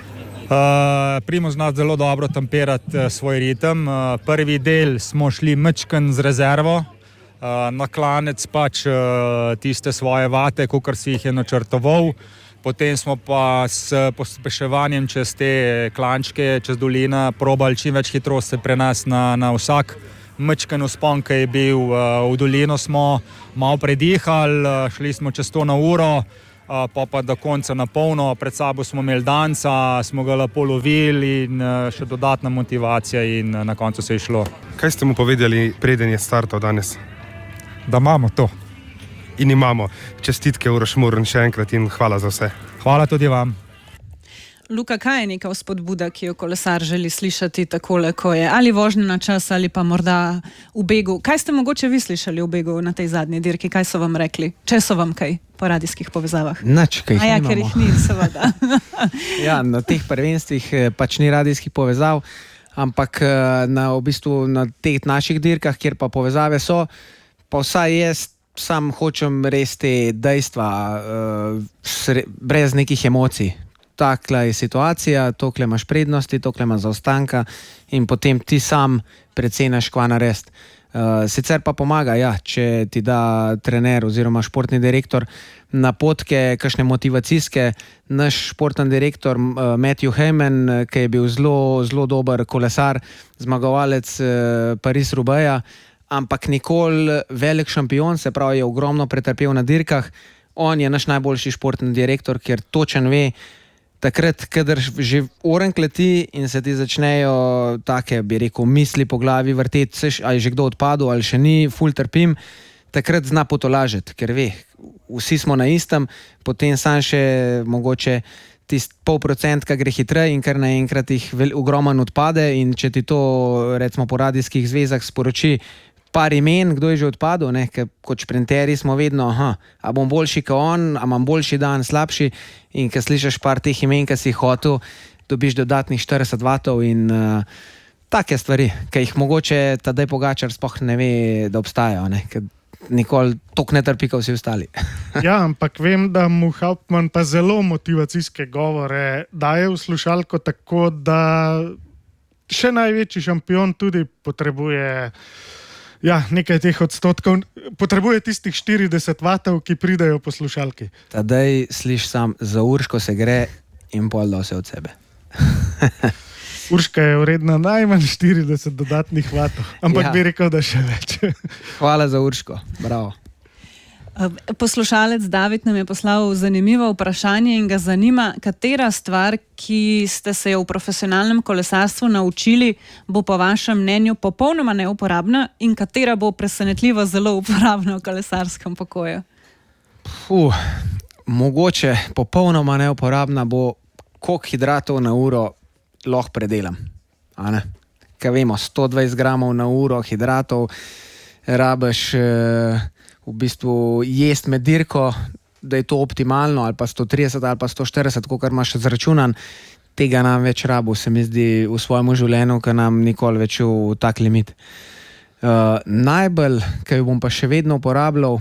Uh, Primož zna zelo dobro temperati uh, svoj ritem. Uh, prvi del smo šli mečken z rezervo, na klanec pač tiste svoje vate, kakor si jih je načrtoval. Potem smo pa s pospeševanjem čez te klančke, čez dolina, probali čim več hitrosti prenesti na, na vsak mečken vzpon, ki je bil. V dolino smo malo predihali, šli smo čez to na uro, pa pa do konca na polno. Pred sabo smo imeli danca, smo ga lepo lovili in še dodatna motivacija in na koncu se je šlo. Kaj ste mu povedali, preden je startal danes? Da imamo to. In imamo. Čestitke, Uroš Murn, še enkrat in hvala za vse. Hvala tudi vam. Luka, kaj je neka vzpodbuda, ki jo kolesar želi slišati takole, ko je ali vožnja na čas ali pa morda v begu? Kaj ste mogoče vi slišali v begu na tej zadnji dirki? Kaj so vam rekli? Če so vam kaj po radijskih povezavah? Nič, kaj jih A ja, nimamo. ker jih ni, seveda. Ja, na teh prvenstvih pač ni radijskih povezav, ampak na, v bistvu, na teh naših dirkah, kjer pa povezave so, pa vsaj jaz sam hočem res te dejstva, uh, sre, brez nekih emocij. Takla je situacija, tokle imaš prednosti, tokle imaš zaostanka in potem ti sam preceniš, kva narediti. Uh, sicer pa pomaga, ja, če ti da trener oziroma športni direktor napotke, kakšne motivacijske. Naš športni direktor uh, Matthew Heyman, ki je bil zelo, zelo dober kolesar, zmagovalec uh, Paris-Roubaisa, ampak nikoli velik šampion, se pravi, je ogromno pretrpel na dirkah. On je naš najboljši športni direktor, ker točen ve, takrat, kadar že orenk leti in se ti začnejo take, bi rekel, misli po glavi vrteti, ali je že kdo odpadel, ali še ni, ful trpim, takrat zna potolažiti, ker ve, vsi smo na istem, potem sam še mogoče tist pol procentka gre hitreje in kar naenkrat jih ogromen odpade in če ti to, recimo po radijskih zvezah sporoči par imen, kdo je že odpadel, ne, ker kot šprinterji smo vedno, aha, a bom boljši kot on, a imam boljši dan, slabši, in ko slišiš par teh imen, ki si jih hotel, dobiš dodatnih štirideset vatov in uh, take stvari, ki jih mogoče Tadej Pogačar sploh ne ve, da obstajajo, ne, ker nikoli toliko ne trpi, kot vsi ostali. Ja, ampak vem, da mu Hauptmann pa zelo motivacijske govore daje v slušalko, tako da še največji šampion tudi potrebuje ja, nekaj teh odstotkov, potrebuje tistih štirideset vatov, ki pridejo po slušalki. Tadej sliš sam, za Urško se gre in pol da vse od sebe. Urška je vredna najmanj štirideset dodatnih vatov, ampak ja. Bi rekel, da še več. Hvala za Urško, bravo. Poslušalec David nam je poslal zanimivo vprašanje in ga zanima, katera stvar, ki ste se jo v profesionalnem kolesarstvu naučili, bo po vašem mnenju popolnoma neuporabna in katera bo presenetljivo zelo uporabna v kolesarskem pokoju? Puh, mogoče popolnoma neuporabna bo, koliko hidratov na uro lahko predelam. Kaj vemo, sto dvajset gramov na uro hidratov rabiš eh, v bistvu jesti med dirko, da je to optimalno, ali pa sto trideset ali pa sto štirideset, kolikor imaš zračunan, tega nam več rabu, se mi zdi, v svojem življenju, ker nam nikoli več v tak limit. Uh, najbolj, ki jo bom pa še vedno uporabljal.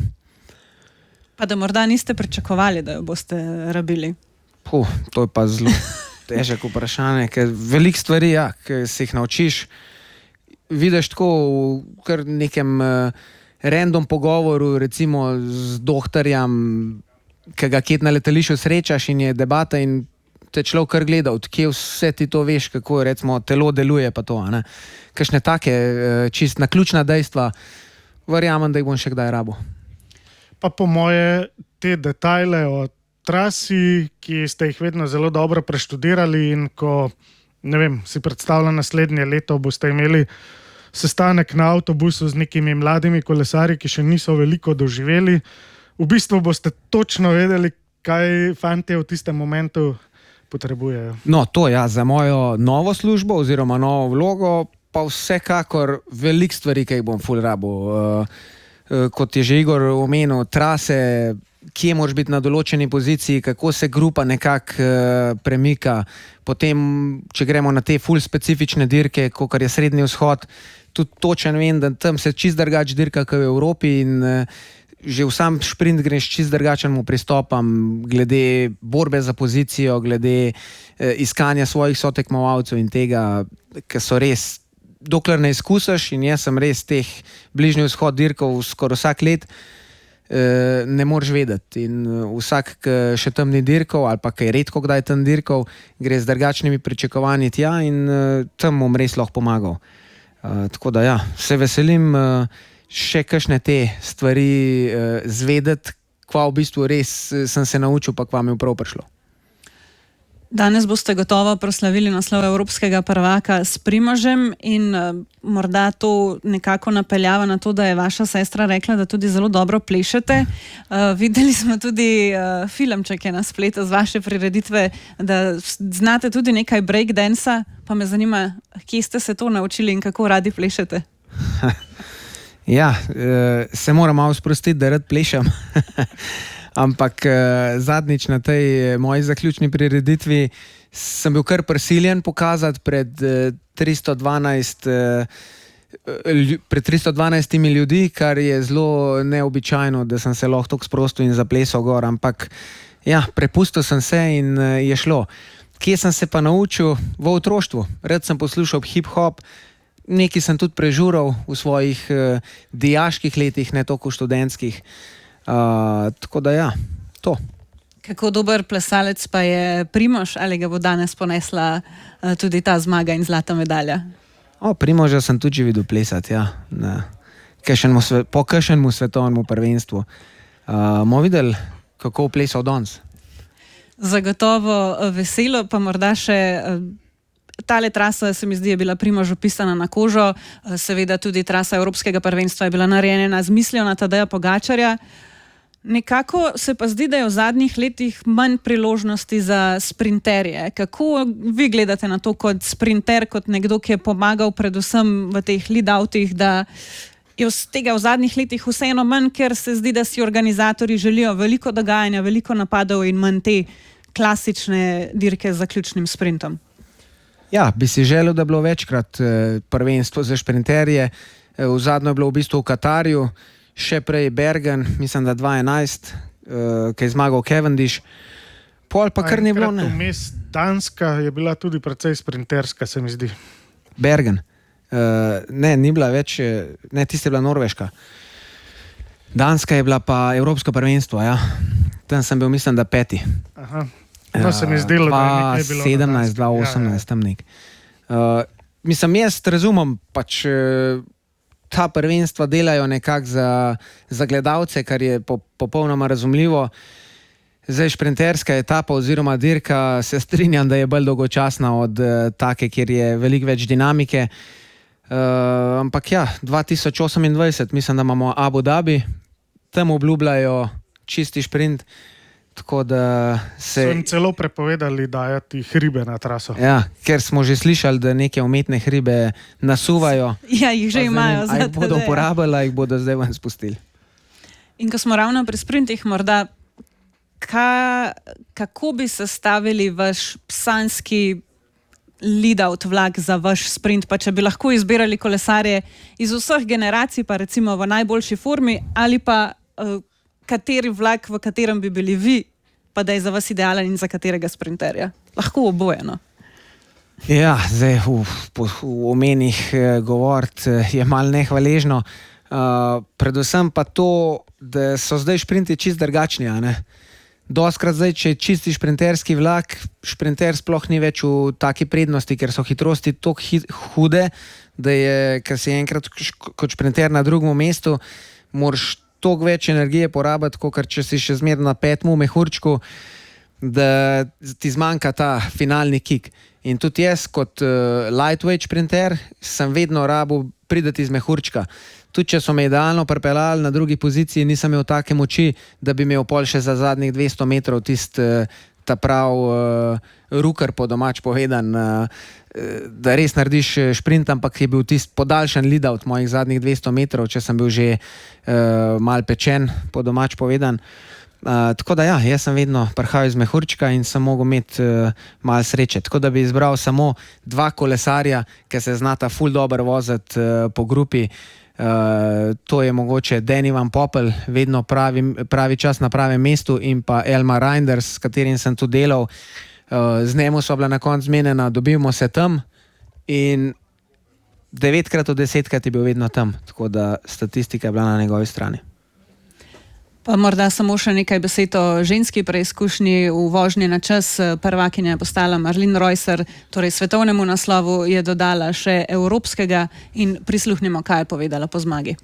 Pa da morda niste pričakovali, da jo boste rabili. Puh, to je pa zelo težko vprašanje, ker veliko stvari, ja, ki se jih naučiš, vidiš tako v kar nekem uh, random pogovoru, recimo z doktorjem, ki ga kje na letališču srečaš in je debata in te človek kar gleda, odkje vse ti to veš, kako recimo telo deluje pa to, ne. Kakšne take čist naključna dejstva, verjamem, da jih bom še kdaj rabo. Pa po moje te detajle o trasi, ki ste jih vedno zelo dobro preštudirali in ko, ne vem, si predstavljam naslednje leto, boste imeli sestanek na avtobusu z nekimi mladimi kolesarji, ki še niso veliko doživeli. V bistvu boste točno vedeli, kaj fantje v tistem momentu potrebujejo. No, to ja, za mojo novo službo oziroma novo vlogo, pa vsekakor veliko stvari, ki jih bom ful rabo. Uh, uh, kot je že Igor omenil, trase, kje moraš biti na določeni poziciji, kako se grupa nekako uh, premika. Potem, če gremo na te ful specifične dirke, kakor je Srednji vzhod, tudi točen vem, da tam se čist drugač dirka, kot v Evropi in uh, že v sam šprint greš čist drugačnemu pristopam, glede borbe za pozicijo, glede uh, iskanja svojih sotekmovalcev in tega, ki so res dokler ne izkusiš, in jaz sem res teh bližnji vzhod dirkal skoraj vsak let, uh, ne moreš vedeti. In uh, vsak, ki še tam ni dirkal, ali pa ki je redko kdaj tam dirkal, gre z drugačnimi pričakovanji tja in uh, tam bom res lahko pomagal. Uh, tako da ja, se veselim uh, še kakšne te stvari uh, zvedeti, kva v bistvu res sem se naučil, pa kva mi je prav prišlo. Danes boste gotovo proslavili naslov evropskega prvaka s Primožem in uh, morda to nekako napeljava na to, da je vaša sestra rekla, da tudi zelo dobro plešete. Uh, videli smo tudi uh, filmček je na spletu z vaše prireditve, da znate tudi nekaj breakdansa, pa me zanima, kje ste se to naučili in kako radi plešete? Ja, se moram malo sprostiti, da rad plešem. Ampak zadnjič na tej moji zaključni prireditvi sem bil kar prisiljen pokazati pred tristo dvanajst pred tristo dvanajstimi ljudi, kar je zelo neobičajno, da sem se lahko tako sprostil in zaplesal gor. Ampak ja, prepustil sem se in je šlo. Kje sem se pa naučil? V otroštvu. Rad sem poslušal hip-hop, nekaj sem tudi prežural v svojih uh, dijaških letih, ne toliko študentskih. Uh, tako da ja, to. Kako dober plesalec pa je Primož, ali ga bo danes ponesla uh, tudi ta zmaga in zlata medalja? O, Primoža sem tudi videl plesati, ja. Kakšnemu sve, po kakšnemu svetovnemu prvenstvu. Uh, mo videli, kako plesal danes? Zagotovo veselo, pa morda še... Uh, Tale trasa se mi zdi je bila Primožu pisana na kožo, seveda tudi trasa Evropskega prvenstva je bila narejena z mislijo na Tadeja Pogačarja. Nekako se pa zdi, da je v zadnjih letih manj priložnosti za sprinterje. Kako vi gledate na to kot sprinter, kot nekdo, ki je pomagal predvsem v teh lead-outih, da je z tega v zadnjih letih vseeno manj, ker se zdi, da si organizatorji želijo veliko dogajanja, veliko napadov in manj te klasične dirke z zaključnim sprintom? Ja, bi si želel, da je bilo večkrat eh, prvenstvo za šprinterje. Eh, v zadnjo je bilo v bistvu v Katarju, še prej Bergen, mislim, da dva enajst, eh, ki je zmagal Cavendish. Pol pa kar ni bilo, ne. Vmes Danska je bila tudi precej sprinterska, se mi zdi. Bergen. Eh, ne, ni bila več, ne, tiste je bila Norveška. Danska je bila pa Evropsko prvenstvo, ja. Tam sem bil, mislim, da peti. Aha. No, se mi zdelo, da je nekaj bilo sedemnajst, dva osemnajst, ja, ja. Tam nek. Uh, mislim, jaz razumem, pač uh, ta prvenstva delajo nekako za, za gledalce, kar je po, popolnoma razumljivo. Zdaj šprinterska etapa oziroma dirka se strinjam, da je bolj dolgočasna od uh, take, kjer je veliko več dinamike. Uh, ampak ja, dva tisoč osemindvajset, mislim, da imamo Abu Dhabi, tam obljubljajo čisti šprint. Tako da se... So jim celo prepovedali dajati hribe na traso. Ja, ker smo že slišali, da neke umetne hribe nasuvajo. Ja, jih že imajo. A jih bodo uporabili, a jih bodo zdaj ven spustili. In ko smo ravno pri sprintih, morda ka, kako bi sestavili vaš psanski lead-out vlak za vaš sprint, pa če bi lahko izbirali kolesarje iz vseh generacij, pa recimo v najboljši formi, ali pa uh, kateri vlak, v katerem bi bili vi, pa da je za vas idealen in za katerega sprinterja. Lahko oboje, no? Ja, zdaj v, v, v omenih eh, govoriti eh, je malo nehvaležno. Uh, predvsem pa to, da so zdaj šprinti čist drugačni, a ne? Doskrat zdaj, če je čisti šprinterski vlak, šprinter sploh ni več v taki prednosti, ker so hitrosti toliko hude, da je, ker si enkrat kot šprinter na drugem mestu, moraš toliko več energije porabiti, kot če si še zmer na petmu mehurčku, da ti zmanjka ta finalni kick. In tudi jaz kot uh, lightweight šprinter sem vedno rabil prideti iz mehurčka. Tudi če so me idealno pripeljali na drugi poziciji, nisem imel take moči, da bi imel pol še za zadnjih dvesto metrov tist uh, ta prav uh, rukar po domač povedan, uh, da res narediš šprint, ampak je bil tist podaljšan lead-out mojih zadnjih dvesto metrov, če sem bil že uh, mal pečen po domač povedan. Uh, tako da ja, jaz sem vedno prihajal iz mehurčka in sem mogel imeti uh, malo sreče. Tako da bi izbral samo dva kolesarja, ki se znata ful dobro voziti uh, po grupi. Uh, to je mogoče Danny Van Poppel, vedno pravi, pravi čas na pravem mestu, in pa Elmar Reinders, s katerim sem tu delal. Uh, z njemu sva bila na koncu zmenjena, dobimo se tam in devetkrat od desetkrat je bil vedno tam, tako da statistika je bila na njegovi strani. Pa morda samo še nekaj besed o ženski preizkušnji v vožnji na čas. Prvakinja je postala Marlene Reusser, torej svetovnemu naslovu je dodala še evropskega in prisluhnimo, kaj je povedala po zmagi.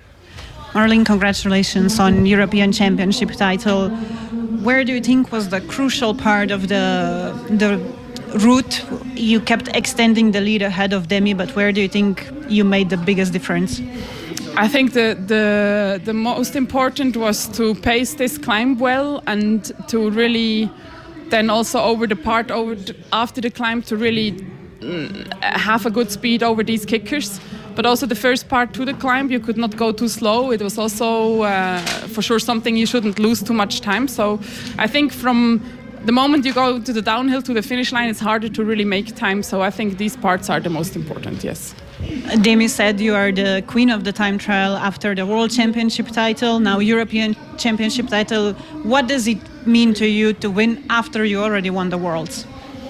Marlene, congratulations on European Championship title. Where do you think was the crucial part of the the route? You kept extending the lead ahead of Demi, but where do you think you made the biggest difference? I think the, the the most important was to pace this climb well and to really then also over the part over the, after the climb to really mm, have a good speed over these kickers. But also the first part to the climb, you could not go too slow. It was also uh, for sure something you shouldn't lose too much time. So I think from the moment you go to the downhill to the finish line, it's harder to really make time. So I think these parts are the most important, yes. Demi said you are the queen of the time trial after the World Championship title, now European Championship title. What does it mean to you to win after you already won the Worlds?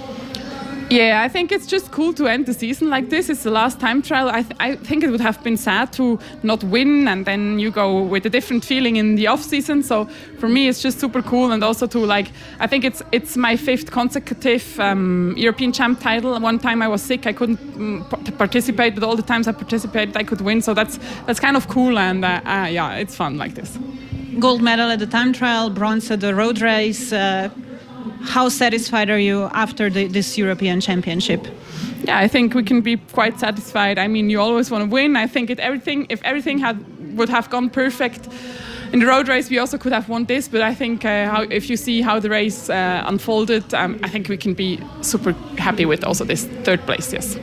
Yeah, I think it's just cool to end the season like this. It's the last time trial. I, th- I think it would have been sad to not win and then you go with a different feeling in the off season. So for me, it's just super cool, and also to like, I think it's it's my fifth consecutive um, European champ title. One time I was sick, I couldn't um, p- participate, but all the times I participated, I could win. So that's that's kind of cool, and uh, uh, yeah, it's fun like this. Gold medal at the time trial, bronze at the road race. Uh, How satisfied are you after the, this European Championship? Yeah, I think we can be quite satisfied. I mean, you always want to win. I think it everything if everything had would have gone perfect in the road race, we also could have won this. But I think uh, how, if you see how the race uh, unfolded, um, I think we can be super happy with also this third place. Yes.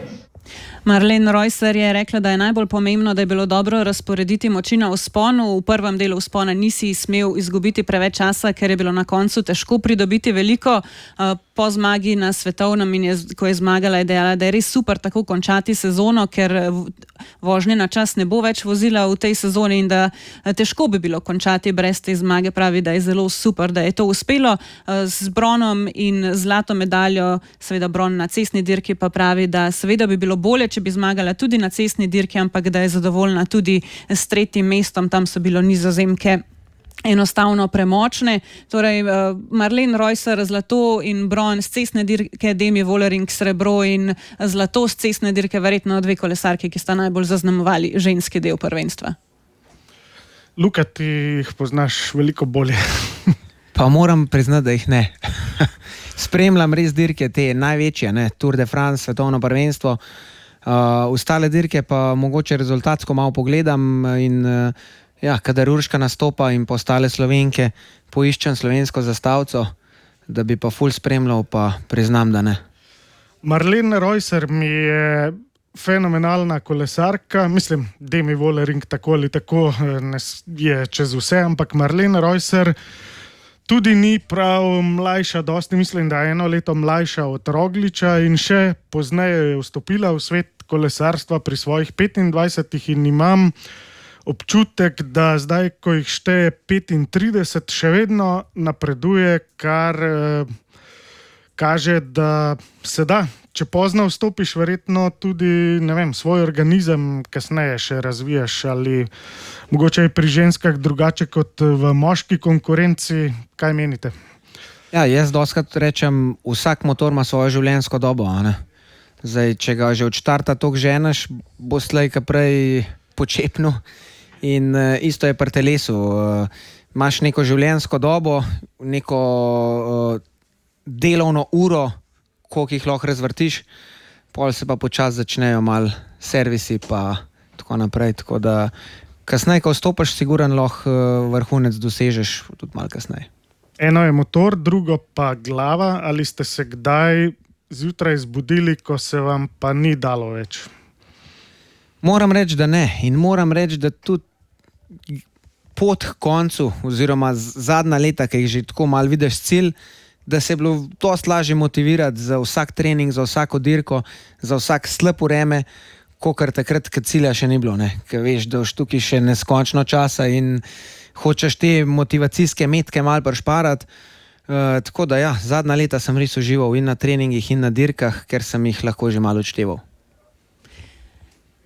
Marlene Reusser je rekla, da je najbolj pomembno, da je bilo dobro razporediti moči na vzponu. V prvem delu vzpona nisi smel izgubiti preveč časa, ker je bilo na koncu težko pridobiti veliko. Po zmagi na svetovnem in je, ko je zmagala, je dejala, da je res super tako končati sezono, ker vožnje na čas ne bo več vozila v tej sezoni in da težko bi bilo končati brez te zmage. Pravi, da je zelo super, da je to uspelo z bronom in zlato medaljo, seveda bron na cestni dirki, pa pravi, da seveda bi bilo bolje, če bi zmagala tudi na cestni dirki, ampak da je zadovoljna tudi s tretjim mestom. Tam so bilo Nizozemke enostavno premočne. Torej, Marlene Reusser zlato in bron z cestne dirke, Demi Vollering srebro in zlato z cestne dirke, verjetno dve kolesarki, ki sta najbolj zaznamovali ženski del prvenstva. Luka, ti jih poznaš veliko bolje. Pa moram priznati, da jih ne. Spremljam res dirke, te največje, ne? Tour de France, svetovno prvenstvo. Uh, ostale dirke pa mogoče rezultatsko malo pogledam in uh, ja, kadar Urška nastopa in pa ostale Slovenke, poiščem slovensko zastavco, da bi pa ful spremljal, pa priznam, da ne. Marlene Reusser mi je fenomenalna kolesarka, mislim, Demi Vollering tako ali tako je čez vse, ampak Marlene Reusser tudi ni prav mlajša, dosti mislim, da je eno leto mlajša od Rogliča in še pozneje je vstopila v svet kolesarstva pri svojih petindvajsetih in imam občutek, da zdaj, ko jih šteje petintrideset, še vedno napreduje, kar eh, kaže, da se da. Če pozno vstopiš, verjetno tudi, ne vem, svoj organizem kasneje še razvijaš ali mogoče je pri ženskah drugače kot v moški konkurenci. Kaj menite? Ja, jaz dostakrat rečem, vsak motor ima svojo življenjsko dobo, a ne? Zdaj, če ga že od štarta toliko ženeš, bo slej ka prej počepnil in uh, isto je pri telesu. Uh, imaš neko življenjsko dobo, neko uh, delovno uro, koliko jih lahko razvrtiš, pol se pa počas začnejo mal servisi pa tako naprej, tako da kasneje, ko vstopaš, siguran lahko vrhunec dosežeš tudi malo kasneje. Eno je motor, drugo pa glava. Ali ste se kdaj zjutraj zbudili, ko se vam pa ni dalo več? Moram reči, da ne, in moram reči, da tudi pot k koncu oziroma zadnja leta, ki jih že tako malo vidiš cilj, da se je bilo dosti lažje motivirati za vsak trening, za vsako dirko, za vsak slab vreme, kakor takrat, kad cilja še ni bilo, ne? Ker veš, da boš tukaj še neskončno časa in hočeš te motivacijske metke malo prešparati. Uh, tako da ja, zadnja leta sem res užival in na treningih in na dirkah, ker sem jih lahko že malo odšteval.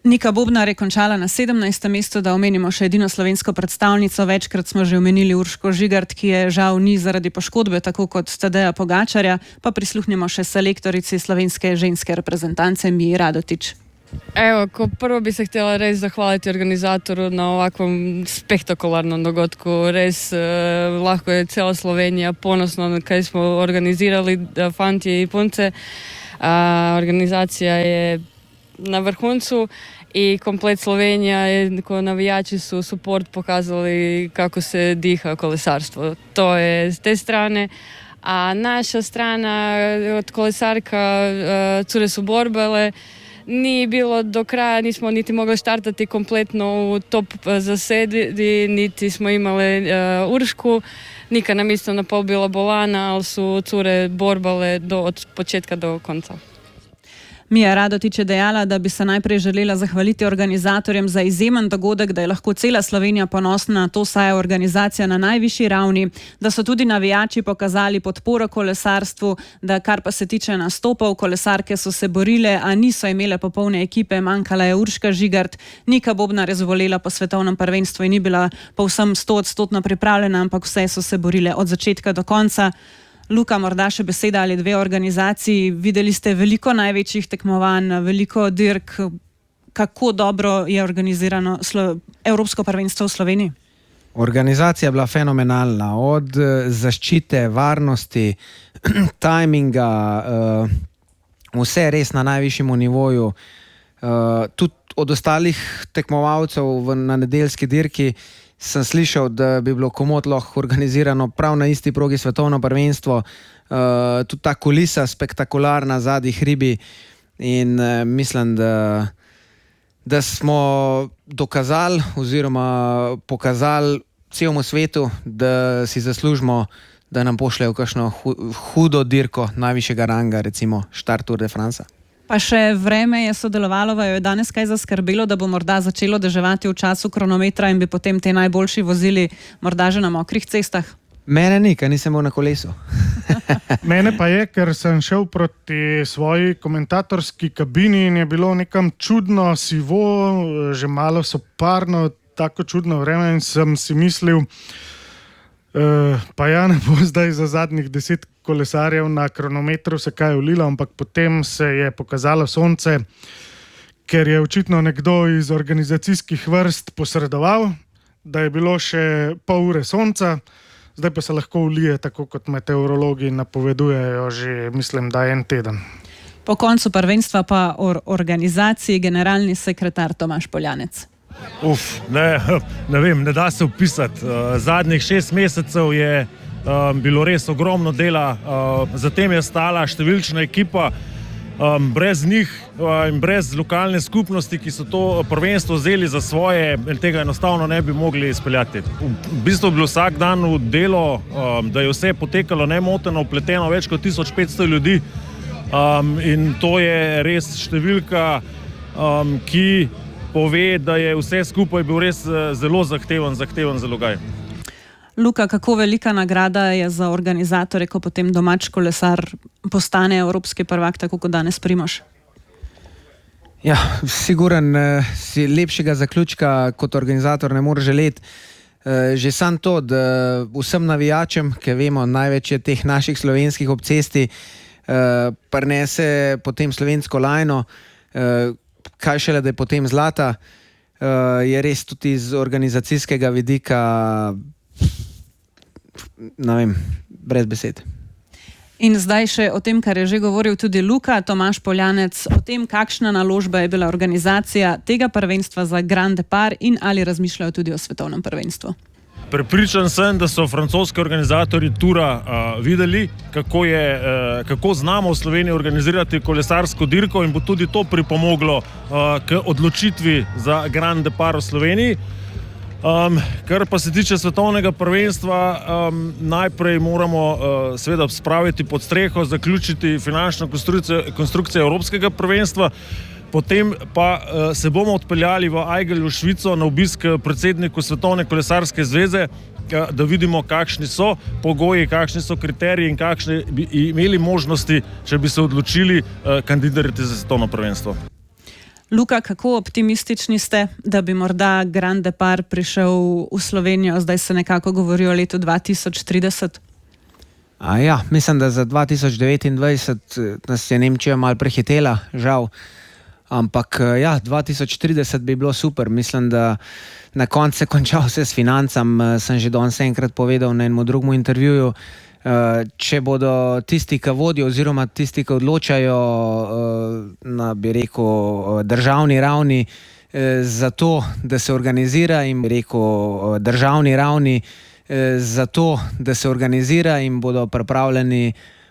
Nika Bobnar je končala na sedemnajstem mestu, da omenimo še edino slovensko predstavnico. Večkrat smo že omenili Urško Žigart, ki je žal ni zaradi poškodbe, tako kot Tadeja Pogačarja, pa prisluhnimo še selektorici slovenske ženske reprezentance Miji Radotić. Evo, ko prvo bi se htjela res zahvaliti organizatoru na ovakvom spektakularnom dogodku. Res eh, lahko je cijela Slovenija ponosno kaj smo organizirali, fanti i punce. A, organizacija je na vrhuncu i komplet Slovenija je, ko navijači su suport pokazali kako se diha kolesarstvo. To je s te strane. A naša strana od kolesarka uh, cure su borbale, nije bilo do kraja, nismo niti mogli štartati kompletno u top zasedi, niti smo imali uh, Uršku. Nika nam isto na pol bila bolana, ali su cure borbale do, od početka do konca. Mija Radotić je dejala, da bi se najprej želela zahvaliti organizatorjem za izjemen dogodek, da je lahko cela Slovenija ponosna na to, saj je organizacija na najvišji ravni, da so tudi navijači pokazali podporo kolesarstvu, da kar pa se tiče nastopov, kolesarke so se borile, a niso imele popolne ekipe, manjkala je Urška Žigart, Nika Bobnar je zvolela po svetovnem prvenstvu in ni bila povsem stoodstotno pripravljena, ampak vse so se borile od začetka do konca. Luka, morda še beseda ali dve organizaciji. Videli ste veliko največjih tekmovanj, veliko dirk. Kako dobro je organizirano Slo- Evropsko prvenstvo v Sloveniji? Organizacija je bila fenomenalna. Od uh, zaščite, varnosti, tajminga, uh, vse res na najvišjem nivoju. Uh, tudi od ostalih tekmovalcev v, na nedeljski dirki sem slišal, da bi bilo komot lahko organizirano prav na isti progi svetovno prvenstvo. Uh, tudi ta kulisa spektakularna zadnji hribi in uh, mislim, da, da smo dokazali oziroma pokazali celemu svetu, da si zaslužimo, da nam pošljejo kakšno hudo dirko najvišjega ranga, recimo štart Tour de France. Pa še vreme je sodelovalo, je danes kaj zaskrbelo, da bo morda začelo deževati v času kronometra in bi potem te najboljši vozili morda že na mokrih cestah? Mene ni, ker nisem bil na kolesu. Mene pa je, ker sem šel proti svoji komentatorski kabini in je bilo nekam čudno sivo, že malo soparno, tako čudno vreme in sem si mislil, Uh, pa ja, ne bo zdaj za zadnjih deset kolesarjev na kronometru se kaj ulilo, ampak potem se je pokazalo sonce, ker je očitno nekdo iz organizacijskih vrst posredoval, da je bilo še pol ure sonca, zdaj pa se lahko ulije, tako kot meteorologi napovedujejo že, mislim, da en teden. Po koncu prvenstva pa o organizaciji generalni sekretar Tomaž Poljanec. Uf, ne, ne vem, ne da se opisati. Zadnjih šest mesecev je um, bilo res ogromno dela, uh, zatem je stala številčna ekipa, um, brez njih uh, in brez lokalne skupnosti, ki so to prvenstvo vzeli za svoje, tega enostavno ne bi mogli izpeljati. V bistvu je bilo vsak dan v delo, um, da je vse potekalo nemoteno, vpleteno več kot tisoč petsto ljudi um, in to je res številka, um, ki pove, da je vse skupaj bil res zelo zahteven, zahteven zalogaj. Luka, kako velika nagrada je za organizatorje, ko potem domač kolesar postane evropski prvak, tako kot danes Primož? Ja, siguren si lepšega zaključka kot organizator ne more želeti. Že sam to, da vsem navijačem, ki vemo, največ je teh naših slovenskih obcesti, prinese potem slovensko lajno, kaj šele, da je potem zlata, uh, je res tudi iz organizacijskega vidika, ne vem, brez besed. In zdaj še o tem, kar je že govoril tudi Luka, Tomaž Poljanec, o tem, kakšna naložba je bila organizacija tega prvenstva za Grand Depart in ali razmišljajo tudi o svetovnem prvenstvu. Prepričan sem, da so francoski organizatorji tura uh, videli, kako, je, uh, kako znamo v Sloveniji organizirati kolesarsko dirko in bo tudi to pripomoglo uh, k odločitvi za Grand Depart v Sloveniji. Um, kar pa se tiče svetovnega prvenstva, um, najprej moramo uh, seveda spraviti pod streho, zaključiti finančno konstrukcijo, konstrukcijo Evropskega prvenstva. Potem pa uh, se bomo odpeljali v Aigle v Švico na obisk predsedniku Svetovne kolesarske zveze, uh, da vidimo, kakšni so pogoji, kakšni so kriteriji in kakšne bi imeli možnosti, če bi se odločili uh, kandidirati za svetovno prvenstvo. Luka, kako optimistični ste, da bi morda Grand Depart prišel v Slovenijo? Zdaj se nekako govori o letu dva tisoč trideset. A ja, mislim, da za dva tisoč devetindvajset nas je Nemčija malo prehitela, žal. Ampak ja, dva tisoč trideset bi bilo super. Mislim, da na koncu se konča vse s financam. Sem že danes enkrat povedal na enem drugem intervjuju. Če bodo tisti, ki vodijo oziroma tisti, ki odločajo na, bi rekel, državni ravni za to, da se organizira in bi rekel, državni ravni za to, da se organizira in bodo pripravljeni